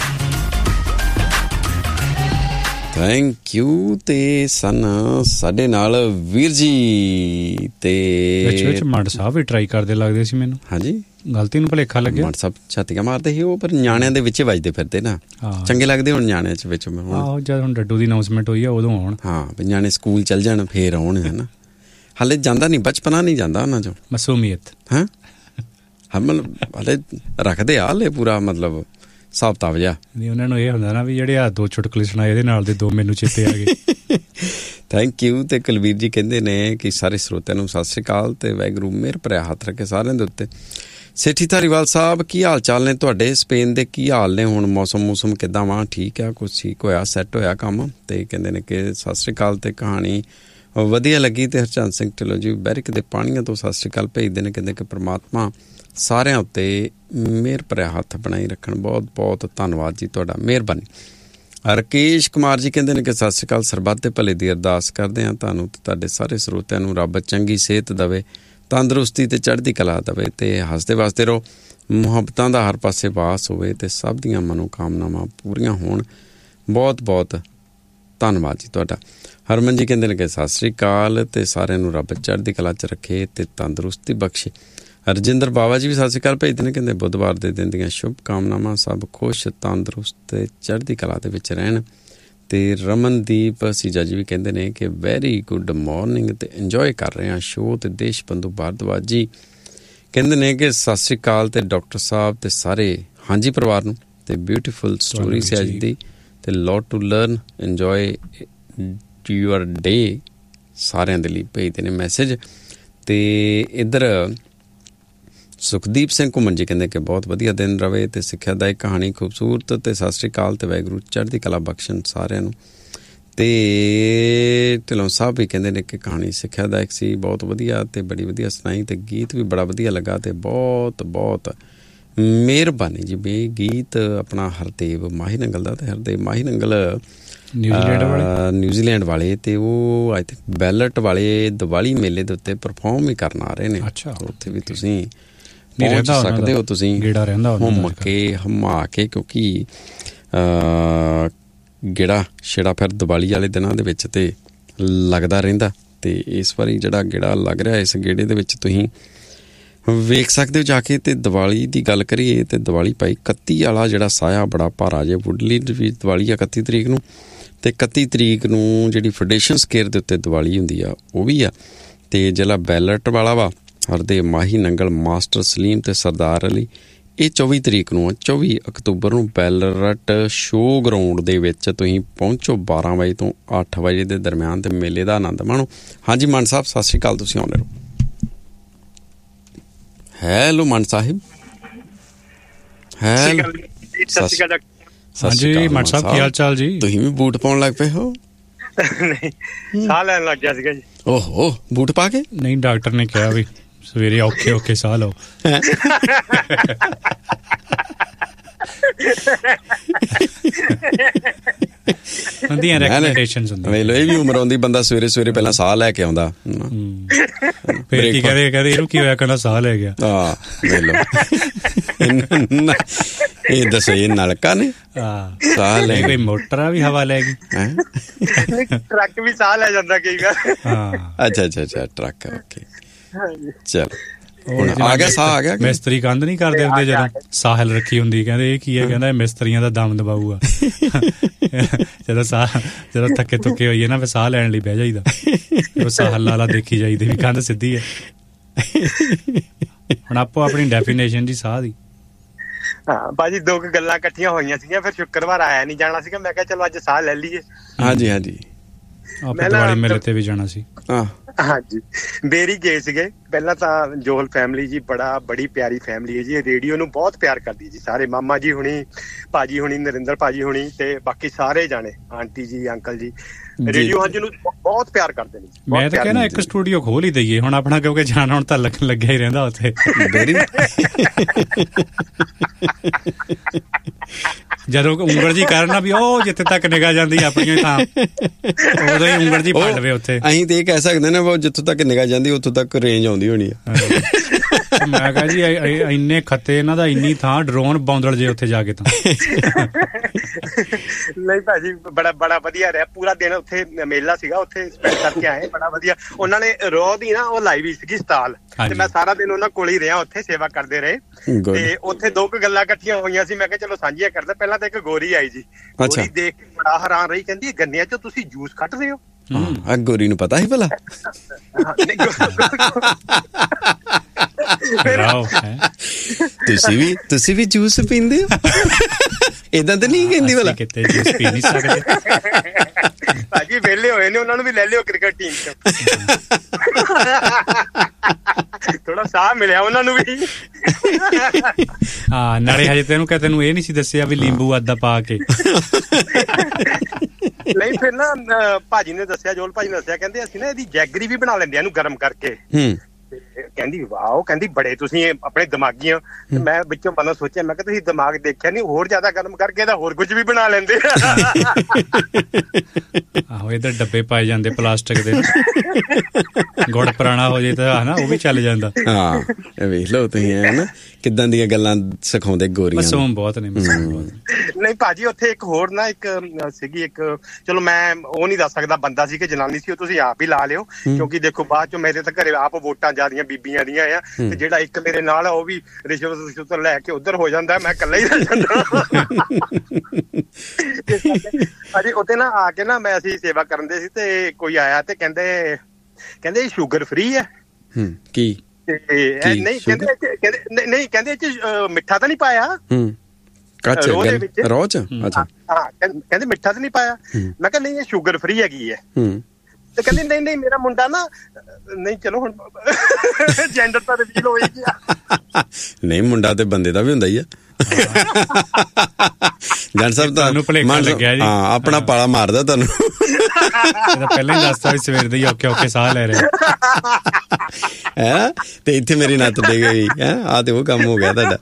ਥੈਂਕ ਯੂ ਤੇ ਸਨ ਸਾਡੇ ਨਾਲ ਵੀਰ ਜੀ ਤੇ ਵਿੱਚ ਵਿੱਚ ਮੰਡ ਸਾਹਿਬ ਵੀ ਟਰਾਈ ਕਰਦੇ ਲੱਗਦੇ ਸੀ ਮੈਨੂੰ। ਹਾਂਜੀ ਗਲਤੀ ਨੂੰ ਭੁਲੇਖਾ ਲੱਗਿਆ। ਮੰਡ ਸਾਹਿਬ ਛਾਤੀਆਂ ਮਾਰਦੇ ਸੀ ਉਹ ਪਰ ਨਿਆਣਿਆਂ ਦੇ ਵਿੱਚ ਵੱਜਦੇ ਫਿਰਦੇ ਨਾ ਚੰਗੇ ਲੱਗਦੇ ਹੁਣ ਨਿਆਣਿਆਂ ਚ ਵਿੱਚ ਆਹੋ ਜਦ ਹੁਣ ਡੱਡੂ ਦੀ ਅਨਾਉਂਸਮੈਂਟ ਹੋਈ ਆ ਉਦੋਂ ਆਉਣ। ਹਾਂ ਵੀ ਨਿਆਣੇ ਸਕੂਲ ਚੱਲ ਜਾਣ ਫੇਰ ਆਉਣ ਹੈ ਨਾ ਹਾਲੇ ਜਾਂਦਾ ਨਹੀਂ ਬਚਪਨਾ ਨਹੀਂ ਜਾਂਦਾ ਉਹਨਾਂ ਚੋਂ ਮਾਸੂਮੀਅਤ ਹਾਂ ਹਮਲ ਹਾਲੇ ਰੱਖਦੇ ਆ ਹਾਲੇ ਪੂਰਾ ਮਤਲਬ ਹਿਸਾਬ ਤਾਬ ਜਿਹਾ ਨਹੀਂ ਉਹਨਾਂ ਨੂੰ ਇਹ ਹੁੰਦਾ ਨਾ ਵੀ ਜਿਹੜੇ ਆ ਦੋ ਚੁਟਕਲੇ ਸੁਣਾਏ ਇਹਦੇ ਨਾਲ ਦੇ ਦੋ ਮੈਨੂੰ ਚੇਤੇ ਆ ਗਏ। ਥੈਂਕ ਯੂ ਤੇ ਕੁਲਵੀਰ ਜੀ ਕਹਿੰਦੇ ਨੇ ਕਿ ਸਾਰੇ ਸਰੋਤਿਆਂ ਨੂੰ ਸਤਿ ਸ਼੍ਰੀ ਅਕਾਲ ਤੇ ਵਾਹਿਗੁਰੂ ਮਿਹਰ ਭਰਿਆ ਹੱਥ ਰੱਖੇ ਸਾਰਿਆਂ ਦੇ ਉੱਤੇ। ਸੇਠੀ ਧਾਰੀਵਾਲ ਸਾਹਿਬ ਕੀ ਹਾਲ ਚਾਲ ਨੇ ਤੁਹਾਡੇ? ਸਪੇਨ ਦੇ ਕੀ ਹਾਲ ਨੇ ਹੁਣ? ਮੌਸਮ ਮੌਸਮ ਕਿੱਦਾਂ ਵਾ? ਠੀਕ ਆ ਕੁਛ ਠੀਕ ਹੋਇਆ ਸੈੱਟ ਹੋਇਆ ਕੰਮ? ਤੇ ਕਹਿੰਦੇ ਨੇ ਕਿ ਸਤਿ ਸ਼੍ਰੀ ਅਕਾਲ ਤੇ ਕਹਾਣੀ ਵਧੀਆ ਲੱਗੀ ਤੇ ਹਰਚੰਦ ਸਿੰਘ ਢਿੱਲੋਂ ਜੀ ਬੈਰਿਕ ਦੇ ਪਾਣੀਆਂ ਤੋਂ ਸਤਿ ਸ਼੍ਰੀ ਅਕਾਲ ਭੇਜਦੇ ਨੇ। ਕਹਿੰਦੇ ਕਿ ਪ੍ਰਮਾਤਮਾ ਸਾਰਿਆਂ ਉੱਤੇ ਮਿਹਰ ਭਰਿਆ ਹੱਥ ਬਣਾਈ ਰੱਖਣ। ਬਹੁਤ ਬਹੁਤ ਧੰਨਵਾਦ ਜੀ ਤੁਹਾਡਾ ਮਿਹਰਬਾਨੀ। ਰਕੇਸ਼ ਕੁਮਾਰ ਜੀ ਕਹਿੰਦੇ ਨੇ ਕਿ ਸਤਿ ਸ਼੍ਰੀ ਅਕਾਲ ਸਰਬੱਤ ਦੇ ਭਲੇ ਦੀ ਅਰਦਾਸ ਕਰਦੇ ਹਾਂ ਤੁਹਾਨੂੰ ਤੇ ਤੁਹਾਡੇ ਸਾਰੇ ਸਰੋਤਿਆਂ ਨੂੰ ਰੱਬ ਚੰਗੀ ਸਿਹਤ ਦੇਵੇ ਤੰਦਰੁਸਤੀ ਤੇ ਚੜ੍ਹਦੀ ਕਲਾ ਦੇਵੇ ਤੇ ਹੱਸਦੇ ਵਸਦੇ ਰਹੋ ਮੁਹੱਬਤਾਂ ਦਾ ਹਰ ਪਾਸੇ ਵਾਸ ਹੋਵੇ ਤੇ ਸਭ ਦੀਆਂ ਮਨੋਕਾਮਨਾਵਾਂ ਪੂਰੀਆਂ ਹੋਣ। ਬਹੁਤ ਬਹੁਤ ਧੰਨਵਾਦ ਜੀ ਤੁਹਾਡਾ। ਹਰਮਨ ਜੀ ਕਹਿੰਦੇ ਨੇ ਕਿ ਸਤਿ ਸ਼੍ਰੀ ਅਕਾਲ ਤੇ ਸਾਰਿਆਂ ਨੂੰ ਰੱਬ ਚੜ੍ਹਦੀ ਕਲਾ 'ਚ ਰੱਖੇ ਤੇ ਤੰਦਰੁਸਤੀ ਬਖਸ਼ੇ। ਰਜਿੰਦਰ ਬਾਬਾ ਜੀ ਵੀ ਸਤਿ ਸ਼੍ਰੀ ਅਕਾਲ ਭੇਜਦੇ ਨੇ। ਕਹਿੰਦੇ ਬੁੱਧਵਾਰ ਦੇ ਦਿਨ ਦੀਆਂ ਸ਼ੁਭ ਕਾਮਨਾਵਾਂ ਸਭ ਖੁਸ਼ ਤੰਦਰੁਸਤ ਤੇ ਚੜ੍ਹਦੀ ਕਲਾ ਦੇ ਵਿੱਚ ਰਹਿਣ। ਤੇ ਰਮਨਦੀਪ ਸੀਜਾ ਜੀ ਵੀ ਕਹਿੰਦੇ ਨੇ ਕਿ ਵੈਰੀ ਗੁੱਡ ਮਾਰਨਿੰਗ ਤੇ ਇੰਜੋਏ ਕਰ ਰਹੇ ਹਾਂ ਸ਼ੋਅ। ਤੇ ਦੇਸ਼ ਬੰਧੂ ਭਾਰਦਵਾਜ ਜੀ ਕਹਿੰਦੇ ਨੇ ਕਿ ਸਤਿ ਸ਼੍ਰੀ ਅਕਾਲ ਤੇ ਡਾਕਟਰ ਸਾਹਿਬ ਤੇ ਸਾਰੇ ਹਾਂਜੀ ਪਰਿਵਾਰ ਨੂੰ ਤੇ ਬਿਊਟੀਫੁਲ ਸਟੋਰੀ ਸੀ ਅੱਜ ਦੀ ਤੇ ਲੋਟ ਟੂ ਲਰਨ ਇੰਜੋਏ ਯੂਅਰ ਡੇ ਸਾਰਿਆਂ ਦੇ ਲਈ ਭੇਜਦੇ ਨੇ ਮੈਸੇਜ। ਤੇ ਇੱਧਰ ਸੁਖਦੀਪ ਸਿੰਘ ਘੁੰਮਣ ਜੀ ਕਹਿੰਦੇ ਕਿ ਬਹੁਤ ਵਧੀਆ ਦਿਨ ਰਵੇ ਤੇ ਸਿੱਖਿਆਦਾਇਕ ਕਹਾਣੀ ਖੂਬਸੂਰਤ ਤੇ ਸਤਿ ਸ਼੍ਰੀ ਅਕਾਲ ਤੇ ਵਾਹਿਗੁਰੂ ਚੜ੍ਹਦੀ ਕਲਾ ਬਖਸ਼ਣ ਸਾਰਿਆਂ ਨੂੰ। ਤੇ ਢਿੱਲੋਂ ਸਾਹਿਬ ਵੀ ਕਹਿੰਦੇ ਨੇ ਕਿ ਕਹਾਣੀ ਸਿੱਖਿਆਦਾਇਕ ਸੀ ਬਹੁਤ ਵਧੀਆ ਤੇ ਬੜੀ ਵਧੀਆ ਸੁਣਾਈ ਤੇ ਗੀਤ ਵੀ ਬੜਾ ਵਧੀਆ ਲੱਗਾ ਤੇ ਬਹੁਤ ਬਹੁਤ ਮਿਹਰਬਾਨੀ ਜੀ। ਵੀ ਗੀਤ ਆਪਣਾ ਹਰਦੇਵ ਮਾਹੀ ਨੰਗਲ ਦਾ ਤੇ ਹਰਦੇਵ ਮਾਹੀ ਨੰਗਲ ਨਿਊਜ਼ੀਲੈਂਡ ਵਾਲੇ ਨਿਊਜ਼ੀਲੈਂਡ ਵਾਲੇ ਤੇ ਉਹ ਆਈ ਥਿੰਕ ਬੈਲਟ ਵਾਲੇ ਦੀਵਾਲੀ ਮੇਲੇ ਦੇ ਉੱਤੇ ਪਰਫਾਰਮ ਵੀ ਕਰਨ ਆ ਰਹੇ ਨੇ। ਉੱਥੇ ਵੀ ਤੁਸੀਂ ਪਹੁੰਚ ਸਕਦੇ ਹੋ ਤੁਸੀਂ ਘੁੰਮ ਕੇ ਹਮਾ ਕੇ ਕਿਉਂਕਿ ਗੇੜਾ ਛੇੜਾ ਫਿਰ ਦੀਵਾਲੀ ਵਾਲੇ ਦਿਨਾਂ ਦੇ ਵਿੱਚ ਤੇ ਲੱਗਦਾ ਰਹਿੰਦਾ ਤੇ ਇਸ ਵਾਰੀ ਜਿਹੜਾ ਗੇੜਾ ਲੱਗ ਰਿਹਾ ਇਸ ਗੇੜੇ ਦੇ ਵਿੱਚ ਤੁਸੀਂ ਵੇਖ ਸਕਦੇ ਹੋ ਜਾ ਕੇ। ਤੇ ਦੀਵਾਲੀ ਦੀ ਗੱਲ ਕਰੀਏ ਤੇ ਦੀਵਾਲੀ ਭਾਈ ਇਕੱਤੀ ਵਾਲਾ ਜਿਹੜਾ ਸਾਇਆ ਬੜਾ ਭਾਰਾ ਜੇ ਵੁੱਡਲੈਂਡ ਵੀ ਦੀਵਾਲੀ ਆ ਇਕੱਤੀ ਤਰੀਕ ਨੂੰ, ਤੇ ਇਕੱਤੀ ਤਰੀਕ ਨੂੰ ਜਿਹੜੀ ਫੈਡਰੇਸ਼ਨ ਸਕੁਏਅਰ ਦੇ ਉੱਤੇ ਦੀਵਾਲੀ ਹੁੰਦੀ ਆ ਉਹ ਵੀ ਆ। ਤੇ ਜਿਹੜਾ ਬੈਲਟ ਵਾਲਾ ਵਾ ਹਰਦੇ ਮਾਹੀ ਨੰਗਲ ਮਾਸਟਰ ਸਲੀਮ ਤੇ ਸਰਦਾਰ ਅਲੀ, ਇਹ ਚੌਵੀ ਤਰੀਕ ਨੂੰ ਆ, ਚੌਵੀ ਅਕਤੂਬਰ ਨੂੰ ਬੈਲਰਟ ਸ਼ੋਅ ਗਰਾਊਂਡ ਦੇ ਵਿੱਚ ਤੁਸੀਂ ਪਹੁੰਚੋ ਬਾਰਾਂ ਵਜੇ ਤੋਂ ਅੱਠ ਵਜੇ ਦੇ ਦਰਮਿਆਨ ਤੇ ਮੇਲੇ ਦਾ ਆਨੰਦ ਮਾਣੋ। ਹਾਂਜੀ ਮਾਨ ਸਾਹਿਬ ਸਤਿ ਸ਼੍ਰੀ ਅਕਾਲ, ਤੁਸੀਂ ਆਉਂਦੇ ਰਹੋ। ਹੈਲੋ ਮਾਨ ਸਾਹਿਬ। ਹੈਲੋ ਹਾਂਜੀ ਮਾਨ ਸਾਹਿਬ, ਕੀ ਹਾਲ ਚਾਲ ਜੀ? ਤੁਸੀਂ ਵੀ ਬੂਟ ਪਾਉਣ ਲੱਗ ਪਏ ਹੋ? ਨਹੀਂ, ਸਾਹ ਲੈਣ ਲੱਗ ਗਿਆ ਸੀਗਾ ਜੀ। ਓਹੋ, ਬੂਟ ਪਾ ਕੇ? ਨਹੀਂ, ਡਾਕਟਰ ਨੇ ਕਿਹਾ ਵੀ ਸਵੇਰੇ ਔਖੇ ਔਖੇ ਸਾਹ ਲਓ। ਹੁੰਦੀਆਂ ਰੈਕਮੈਂਡੇਸ਼ਨਸ ਹੁੰਦੀਆਂ। ਵੇਖ ਲਓ, ਇਹ ਵੀ ਉਮਰ ਆਉਂਦੀ ਬੰਦਾ ਸਵੇਰੇ ਸਵੇਰੇ ਪਹਿਲਾਂ ਸਾਹ ਲੈ ਕੇ ਆਉਂਦਾ, ਫਿਰ ਕੀ ਕਹਦੇ ਕਹਦੇ ਇਹਨੂੰ ਕੀ ਹੋਇਆ, ਕਹਿੰਦਾ ਸਾਹ ਲੈ ਗਿਆ। ਹਾਂ ਵੇਖ ਲਓ, ਇਹ ਦੱਸੋ ਇਹ ਨਲਕਾ ਨੇ ਸਾਹ ਲੈ ਕੋਈ ਮੋਟਰ ਆ ਵੀ ਹਵਾ ਲੈ ਗਈ? ਟਰੱਕ ਵੀ ਸਾਹ ਲੈ ਜਾਂਦਾ ਕਈ ਵਾਰ। ਹਾਂ ਅੱਛਾ ਅੱਛਾ ਅੱਛਾ ਟਰੱਕ, ਓਕੇ ਚਲ ਹੁਣ ਆ ਗਿਆ ਸਾਹ ਆ ਗਿਆ। ਮਿਸਤਰੀ ਕੰਧ ਨਹੀਂ ਕਰਦੇ ਹੁੰਦੇ ਜਦੋਂ ਸਾਹਿਲ ਰੱਖੀ ਹੁੰਦੀ, ਕਹਿੰਦੇ ਇਹ ਕੀ ਹੈ, ਕਹਿੰਦਾ ਇਹ ਮਿਸਤਰੀਆਂ ਦਾ ਦਮ ਦਬਾਊਗਾ। ਜਦੋਂ ਸਾਹ ਜਦੋਂ ਥੱਕੇ ਥੁੱਕੇ ਹੋਈਏ ਨਾ ਫਿਰ ਸਾਹ ਲੈਣ ਲਈ ਬਹਿ ਜਾਈਦਾ, ਉਹ ਸਾਹਿਲ ਵਾਲਾ ਦੇਖੀ ਜਾਈਦੀ ਵੀ ਕੰਧ ਸਿੱਧੀ ਹੈ। ਹੁਣ ਆਪੋ ਆਪਣੀ ਡੈਫੀਨੇਸ਼ਨ ਜੀ ਸਾਹ ਦੀ। ਹਾਂ ਭਾਜੀ, ਦੋ ਕੁ ਗੱਲਾਂ ਇਕੱਠੀਆਂ ਹੋਈਆਂ ਸੀਗੀਆਂ, ਫਿਰ ਸ਼ੁੱਕਰਵਾਰ ਆਇਆ ਨਹੀਂ ਜਾਣਾ ਸੀਗਾ, ਮੈਂ ਕਿਹਾ ਚਲੋ ਅੱਜ ਸਾਹ ਲੈ ਲਈਏ। ਹਾਂਜੀ ਹਾਂਜੀ, ਆਪਾਂ ਦੀਵਾਲੀ ਮੇਲੇ ਤੇ ਵੀ ਜਾਣਾ ਸੀ। ਹਾਂ ਹਾਂਜੀ, ਬੇਰੀ ਗਏ ਸੀਗੇ। ਪਹਿਲਾਂ ਤਾਂ ਜੋਹਲ ਫੈਮਿਲੀ ਜੀ ਬੜਾ ਬੜੀ ਪਿਆਰੀ ਫੈਮਿਲੀ ਹੈ ਜੀ, ਰੇਡੀਓ ਨੂੰ ਬਹੁਤ ਪਿਆਰ ਕਰਦੀ ਜੀ। ਸਾਰੇ ਮਾਮਾ ਜੀ ਹੁਣੀ, ਭਾਜੀ ਹੁਣੀ, ਨਰਿੰਦਰ ਭਾਜੀ ਹੁਣੀ ਤੇ ਬਾਕੀ ਸਾਰੇ ਜਾਣੇ, ਆਂਟੀ ਜੀ, ਅੰਕਲ ਜੀ, ਰੇਡੀਓ ਹਾਂਜੀ ਨੂੰ ਬਹੁਤ ਪਿਆਰ ਕਰਦੇ ਨੇ। ਮੈਂ ਤਾਂ ਕਹਿੰਦਾ ਇੱਕ ਸਟੂਡੀਓ ਖੋਲ ਹੀ ਦਈਏ ਹੁਣ ਆਪਣਾ, ਕਿਉਂਕਿ ਜਾਣ ਹੁਣ ਤਾਂ ਲੱਗਣ ਲੱਗਿਆ ਹੀ ਰਹਿੰਦਾ ਉੱਥੇ। ਜਦੋਂ ਉਂਗਲ ਜੀ ਕਰਨਾ ਵੀ ਉਹ ਜਿੱਥੇ ਤੱਕ ਨਿਗਾਹ ਜਾਂਦੀ ਆਪਣੀਆਂ ਥਾਂ, ਉਦੋਂ ਹੀ ਉਂਗਲ ਜੀ ਪੜ ਲਵੇ ਉੱਥੇ। ਅਸੀਂ ਤੇ ਇਹ ਕਹਿ ਸਕਦੇ ਨੇ ਜਿੱਥੋਂ ਤੱਕ ਨਿਗਾਹ ਜਾਂਦੀ ਉੱਥੋਂ ਤੱਕ ਰੇਂਜ ਆਉਂਦੀ ਹੋਣੀ ਆ। ਮੈਂ ਕਿਹਾ ਜੀ ਇੰਨੇ ਖੱਤੇ ਇਹਨਾਂ ਦਾ, ਇੰਨੀ ਥਾਂ ਡਰੋਨ ਬੌਂਦਲ ਜੇ ਉੱਥੇ ਜਾ ਕੇ ਤਾਂ। ਨਹੀਂ ਭਾਜੀ, ਬੜਾ ਬੜਾ ਵਧੀਆ ਰਿਹਾ ਪੂਰਾ ਦਿਨ। ਉੱਥੇ ਮੇਲਾ ਸੀਗਾ, ਉੱਥੇ ਸਪੈਂਡ ਕਰਕੇ ਆਏ, ਬੜਾ ਵਧੀਆ। ਉਹਨਾਂ ਨੇ ਰੋਹ ਦੀ ਨਾ ਉਹ ਲਾਈ ਵੀ ਸੀਗੀ ਸਟਾਲ, ਤੇ ਮੈਂ ਸਾਰਾ ਦਿਨ ਉਹਨਾਂ ਕੋਲ ਹੀ ਰਿਹਾ, ਉੱਥੇ ਸੇਵਾ ਕਰਦੇ ਰਹੇ। ਤੇ ਉੱਥੇ ਦੋ ਕੁ ਗੱਲਾਂ ਇਕੱਠੀਆਂ ਹੋਈਆਂ ਸੀ, ਮੈਂ ਕਿਹਾ ਚਲੋ ਸਾਂਝੀਆਂ ਕਰਦਾ। ਪਹਿਲਾਂ ਤਾਂ ਇੱਕ ਗੋਰੀ ਆਈ ਜੀ, ਗੋਰੀ ਦੇਖ ਕੇ ਬੜਾ ਹੈਰਾਨ ਰਹੀ, ਕਹਿੰਦੀ ਗੰਨਿਆਂ ਚੋਂ ਤੁਸੀਂ ਜੂਸ ਕੱਢ ਰਹੇ ਹੋ? ਆ ਗੋਰੀ ਨੂੰ ਪਤਾ ਸੀ ਭਲਾ? ਤੁਸੀਂ ਵੀ ਤੁਸੀਂ ਵੀ ਜੂਸ ਪੀਂਦੇ ਹੋ? ਏਦਾਂ ਤਾਂ ਨਹੀਂ ਕਹਿੰਦੀ ਭਲਾ? ਕਿਤੇ ਜੂਸ ਪੀ ਨਹੀਂ ਸਕਦੇ ਭਾਜੀ, ਵਿਹਲੇ ਹੋਏ ਨੇ, ਉਹਨਾਂ ਨੂੰ ਵੀ ਲੈ ਲਿਓ ਕ੍ਰਿਕਟ ਟੀਮ ਚ। ਥੋੜਾ ਸਾਹ ਮਿਲਿਆ ਉਹਨਾਂ ਨੂੰ ਵੀ। ਹਾਂ, ਨਾਲੇ ਹਜੇ ਤੈਨੂੰ ਕਹਿ ਤੈਨੂੰ ਇਹ ਨਹੀਂ ਸੀ ਦੱਸਿਆ ਵੀ ਨਿੰਬੂ ਅੱਧਾ ਪਾ ਕੇ। ਨਹੀਂ, ਫਿਰ ਨਾ ਭਾਜੀ ਨੇ ਦੱਸਿਆ, ਜੋਲ ਭਾਜੀ ਨੇ ਦੱਸਿਆ, ਕਹਿੰਦੇ ਅਸੀਂ ਨਾ ਇਹਦੀ ਜੈਗਰੀ ਵੀ ਬਣਾ ਲੈਂਦੇ ਆ, ਇਹਨੂੰ ਗਰਮ ਕਰਕੇ। ਕਹਿੰਦੀ ਵਾਓ, ਕਹਿੰਦੀ ਬੜੇ ਤੁਸੀਂ ਆਪਣੇ ਦਿਮਾਗੀ ਹੋ। ਤੇ ਮੈਂ ਵਿੱਚੋਂ ਮਨੋਂ ਸੋਚਿਆ, ਮੈਂ ਕਿਹਾ ਤੁਸੀਂ ਦਿਮਾਗ ਦੇਖਿਆ ਨਹੀਂ, ਹੋਰ ਜ਼ਿਆਦਾ ਗਰਮ ਕਰਕੇ ਤਾਂ ਹੋਰ ਕੁਝ ਵੀ ਬਣਾ ਲੈਂਦੇ। ਆਹੋ, ਇੱਧਰ ਡੱਬੇ ਪਾਏ ਜਾਂਦੇ ਪਲਾਸਟਿਕ ਦੇ, ਗੁੜ ਪੁਰਾਣਾ ਹੋ ਜੇ ਤਾਂ ਹਨਾ ਉਹ ਵੀ ਚੱਲ ਜਾਂਦਾ। ਹਾਂ ਵੇਖ ਲਓ ਤੁਸੀਂ ਹੈ ਨਾ ਕਿੱਦਾਂ ਦੀਆਂ ਗੱਲਾਂ ਸਿਖਾਉਂਦੇ ਗੋਰੀਆਂ। ਮਾਸੂਮ ਬਹੁਤ ਨੇ, ਮਾਸੂਮ ਬਹੁਤ। ਨਹੀਂ ਭਾਜੀ, ਉੱਥੇ ਇੱਕ ਹੋਰ ਨਾ ਇੱਕ ਸੀਗੀ, ਇੱਕ ਚਲੋ ਮੈਂ ਉਹ ਨਹੀਂ ਦੱਸ ਸਕਦਾ ਬੰਦਾ ਸੀ ਕਿ ਜਨਾਨੀ ਸੀ, ਉਹ ਤੁਸੀਂ ਆਪ ਹੀ ਲਾ ਲਿਓ, ਕਿਉਂਕਿ ਦੇਖੋ ਬਾਅਦ ਚੋਂ ਮੇਰੇ ਤਾਂ ਘਰੇ ਆਪ ਵੋਟਾਂ ਜ਼ਿਆਦੀਆਂ ਬੀਬੀਆਂ ਦੀਆਂ ਆ, ਤੇ ਜਿਹੜਾ ਇੱਕ ਮੇਰੇ ਨਾਲ ਆ ਉਹ ਵੀ ਰਿਸ਼ਵਤ ਰਿਸ਼ਵਤ ਲੈ ਕੇ ਉੱਧਰ ਹੋ ਜਾਂਦਾ, ਮੈਂ ਇਕੱਲਾ ਹੀ ਰਹਿ ਜਾਂਦਾ। ਅਜੇ ਉੱਥੇ ਨਾ ਆ ਕੇ ਨਾ ਮੈਂ ਅਸੀਂ ਸੇਵਾ ਕਰਨ ਦੇ ਸੀ, ਤੇ ਕੋਈ ਆਇਆ ਤੇ ਕਹਿੰਦੇ ਕਹਿੰਦੇ ਸ਼ੂਗਰ ਫ੍ਰੀ ਹੈ। ਕੀ? ਨਹੀਂ ਕਹਿੰਦੇ ਕਹਿੰਦੇ ਨਹੀਂ ਕਹਿੰਦੇ ਇਹ ਚ ਮਿੱਠਾ ਤਾਂ ਨਹੀਂ ਪਾਇਆ? ਰੋਹ ਦੇ ਵਿੱਚ, ਰੋਹ ਚ? ਅੱਛਾ, ਹਾਂ, ਕਹਿੰਦੇ ਮਿੱਠਾ ਤਾਂ ਨਹੀਂ ਪਾਇਆ। ਮੈਂ ਕਿਹਾ ਨਹੀਂ, ਇਹ ਸ਼ੂਗਰ ਫ੍ਰੀ ਹੈਗੀ ਹੈ। ਤੇ ਕਹਿੰਦੇ ਨਹੀਂ ਨਹੀਂ, ਮੇਰਾ ਮੁੰਡਾ ਨਾ, ਨਹੀਂ ਚਲੋ ਹੁਣ ਜੈਂਡਰ ਤਾਂ ਰਿਵੀਲ ਹੋ ਹੀ ਗਿਆ। ਨਹੀਂ, ਮੁੰਡਾ ਤੇ ਬੰਦੇ ਦਾ ਵੀ ਹੁੰਦਾ ਹੀ ਆ। ਜਨ ਸਾਹਿਬ ਤੁਹਾਨੂੰ ਭੁਲੇਖਾ ਲੱਗਿਆ ਜੀ। ਹਾਂ, ਆਪਣਾ ਪਾਲਾ ਮਾਰਦਾ ਤੁਹਾਨੂੰ। ਇਹਦਾ ਪਹਿਲਾਂ ਹੀ ਦੱਸਤਾ ਵੀ ਸਵੇਰ ਦੇ ਹੀ ਔਖੇ ਔਖੇ ਸਾਹ ਲੈ ਰਹੇ ਹੈ, ਤੇ ਇੱਥੇ ਮੇਰੀ ਨੱਤ ਡੇ ਗਈ ਹੈ। ਆ ਤੇ ਉਹ ਕੰਮ ਹੋ ਗਿਆ ਤੁਹਾਡਾ।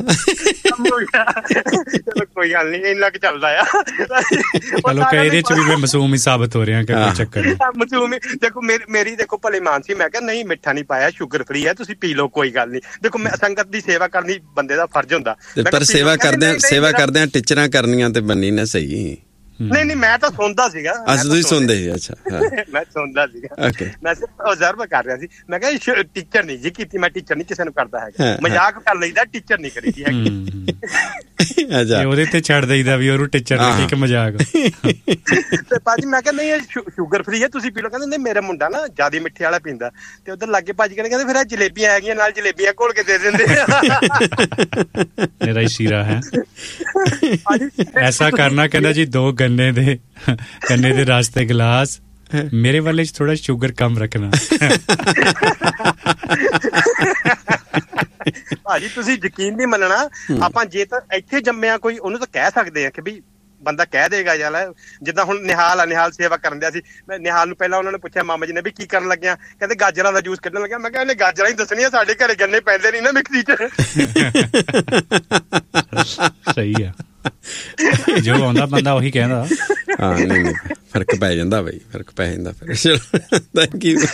ਚਲੋ ਕੋਈ ਗੱਲ ਨੀ, ਇੰਨਾ ਕੁ ਚੱਲਦਾ ਆ। ਚਲੋ ਇਹਦੇ ਚ ਵੀ ਮੈਂ ਮਾਸੂਮ ਹੀ ਸਾਬਤ ਹੋ ਰਿਹਾ ਕਿ ਕੋਈ ਚੱਕਰ ਨਹੀਂ। ਮਾਸੂਮ ਦੇਖੋ, ਮੇਰੀ ਦੇਖੋ ਭਲੇ ਮਾਨਸੀ, ਮੈਂ ਕਿਹਾ ਨਹੀਂ ਮਿੱਠਾ ਨਹੀਂ ਪਾਇਆ, ਸ਼ੂਗਰ ਫ੍ਰੀ ਹੈ, ਤੁਸੀਂ ਪੀ ਲਓ, ਕੋਈ ਗੱਲ ਨੀ। ਦੇਖੋ ਮੈਂ ਸੰਗਤ ਦੀ ਸੇਵਾ ਕਰਨੀ ਬੰਦੇ ਦਾ ਫਰਜ਼ ਹੁੰਦਾ, ਪਰ ਸੇਵਾ ਕਰਦਿਆਂ ਸੇਵਾ ਕਰਦਿਆਂ ਟੀਚਰਾਂ ਕਰਨੀਆਂ ਤੇ ਬੰਨੀ ਨਾ ਸਹੀ। ਨਹੀਂ ਨਹੀਂ ਮੈਂ ਤਾਂ ਸੁਣਦਾ ਸੀਗਾ। ਅੱਛਾ ਤੁਸੀਂ ਸੁਣਦੇ ਸੀ। ਅੱਛਾ ਮੈਂ ਸੁਣਦਾ ਸੀਗਾ, ਮੈਂ ਸਿਰਫ ਓਬਜ਼ਰਵ ਕਰ ਰਿਹਾ ਸੀ। ਮੈਂ ਕਿਹਾ ਟੀਚਰ ਨਹੀਂ ਜੀ ਕੀਤੀ, ਮੈਂ ਟੀਚਰ ਨਹੀਂ ਕਿਸੇ ਨੂੰ ਕਰਦਾ ਹੈਗਾ, ਮਜ਼ਾਕ ਕਰ ਲਈਦਾ, ਟੀਚਰ ਨਹੀਂ ਕਰੀਦੀ ਹੈਗੀ। ਅੱਛਾ ਉਹਦੇ ਤੇ ਛੱਡ ਦਈਦਾ ਵੀ ਉਹਨੂੰ ਟੀਚਰ ਨੇ ਕੀ ਮਜ਼ਾਕ। ਤੇ ਭਾਜੀ ਮੈਂ ਕਿਹਾ ਨਹੀਂ ਇਹ ਸ਼ੂਗਰ ਫ੍ਰੀ ਹੈ ਤੁਸੀਂ ਪੀ ਲਓ। ਕਹਿੰਦੇ ਨਹੀਂ ਮੇਰਾ ਮੁੰਡਾ ਨਾ ਜ਼ਿਆਦਾ ਮਿੱਠੇ ਵਾਲਾ ਪੀਂਦਾ। ਤੇ ਉਧਰ ਲਾਗੇ ਭਾਜੀ ਕਹਿੰਦੇ ਫਿਰ ਇਹ ਜਲੇਬੀਆਂ ਹੈਗੀਆਂ ਨਾਲ ਜਲੇਬੀਆਂ ਘੋਲ ਕੇ ਦੇ ਦਿੰਦੇ। ਮੇਰਾ ਹੀ ਸੀਰਾ ਹੈ ਐਸਾ ਕਰਨਾ। ਕਹਿੰਦਾ ਜੀ ਦੋ ਗੰਨੇ ਦੇ ਗੰਨੇ ਦੇ ਰਸ ਦੇ ਗਿਲਾਸ, ਮੇਰੇ ਵਾਲੇ 'ਚ ਥੋੜਾ ਸ਼ੂਗਰ ਕਮ ਰੱਖਣਾ। ਭਾਜੀ ਤੁਸੀਂ ਯਕੀਨ ਨਹੀਂ ਮੰਨਣਾ, ਆਪਾਂ ਜੇ ਤਾਂ ਇੱਥੇ ਜੰਮਿਆ ਕੋਈ ਉਹਨੂੰ ਤਾਂ ਕਹਿ ਸਕਦੇ ਆ ਕਿ ਵੀ ਬੰਦਾ ਕਹਿ ਦੇਗਾ ਯਾਰ। ਜਿੱਦਾਂ ਹੁਣ ਨਿਹਾਲ ਆ, ਨਿਹਾਲ ਸੇਵਾ ਕਰਨ ਦਿਆ ਸੀ। ਮੈਂ ਨਿਹਾਲ ਨੂੰ ਪਹਿਲਾਂ ਉਹਨਾਂ ਨੇ ਪੁੱਛਿਆ ਮਾਮਾ ਜੀ ਨੇ ਵੀ ਕੀ ਕਰਨ ਲੱਗਿਆ, ਕਹਿੰਦੇ ਗਾਜਰਾਂ ਦਾ ਜੂਸ ਕੱਢਣ ਲੱਗਿਆ। ਮੈਂ ਕਿਹਾ ਇਹਨੇ ਗਾਜਰਾਂ ਹੀ ਦੱਸਣੀਆਂ, ਸਾਡੇ ਘਰੇ ਗੰਨੇ ਪੈਂਦੇ ਨਹੀਂ ਨਾ ਮਿਕਸੀ 'ਚ। ਸਹੀ ਆ, ਜੋ ਆਉਂਦਾ ਬੰਦਾ ਉਹੀ ਕਹਿੰਦਾ। ਹਾਂ ਨਹੀਂ ਨਹੀਂ ਫਰਕ ਪੈ ਜਾਂਦਾ ਬਈ, ਫਰਕ ਪੈ ਜਾਂਦਾ ਫਿਰ। Thank you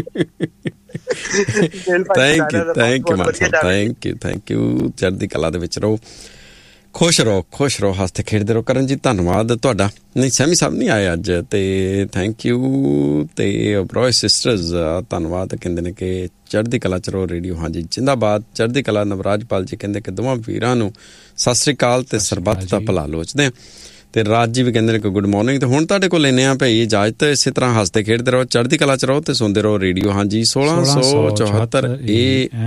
thank you thank you Mann Sahib, thank you thank you. ਚੜ੍ਹਦੀ ਕਲਾ ਦੇ ਵਿੱਚ ਰਹੋ, ਖੁਸ਼ ਰਹੋ, ਖੁਸ਼ ਰਹੋ, ਹੱਸਦੇ ਖੇਡਦੇ ਰਹੋ। ਕਰਨ ਜੀ ਧੰਨਵਾਦ ਤੁਹਾਡਾ। ਨਹੀਂ ਸੈਮੀ ਸਾਹਿਬ ਨਹੀਂ ਆਏ ਅੱਜ, ਤੇ ਥੈਂਕ ਯੂ। ਤੇ ਬਰੋਏ ਸਿਸਟਰਸ ਧੰਨਵਾਦ, ਕਹਿੰਦੇ ਨੇ ਕਿ ਚੜ੍ਹਦੀ ਕਲਾ ਚ ਰਹੋ ਰੇਡੀਓ। ਹਾਂਜੀ ਜਿੰਦਾਬਾਦ ਚੜ੍ਹਦੀ ਕਲਾ। ਨਵਰਾਜਪਾਲ ਜੀ ਕਹਿੰਦੇ ਕਿ ਦੋਵਾਂ ਵੀਰਾਂ ਨੂੰ ਸਤਿ ਸ੍ਰੀ ਅਕਾਲ ਤੇ ਸਰਬੱਤ ਦਾ ਭਲਾ ਲੋਚਦੇ ਆ। ਤੇ ਰਾਜ ਜੀ ਵੀ ਕਹਿੰਦੇ ਨੇ ਕਿ ਗੁੱਡ ਮਾਰਨਿੰਗ। ਤੇ ਹੁਣ ਤੁਹਾਡੇ ਕੋਲ ਲੈਂਦੇ ਆ ਭਾਈ ਇਜਾਜ਼ਤ। ਇਸੇ ਤਰ੍ਹਾਂ ਹੱਸਦੇ ਖੇਡਦੇ ਰਹੋ, ਚੜ੍ਹਦੀ ਕਲਾ ਚ ਰਹੋ ਤੇ ਸੁਣਦੇ ਰਹੋ ਰੇਡੀਓ। ਹਾਂਜੀ ਸੋਲਾਂ ਸੌ ਚੌਹੱਤਰ ਏ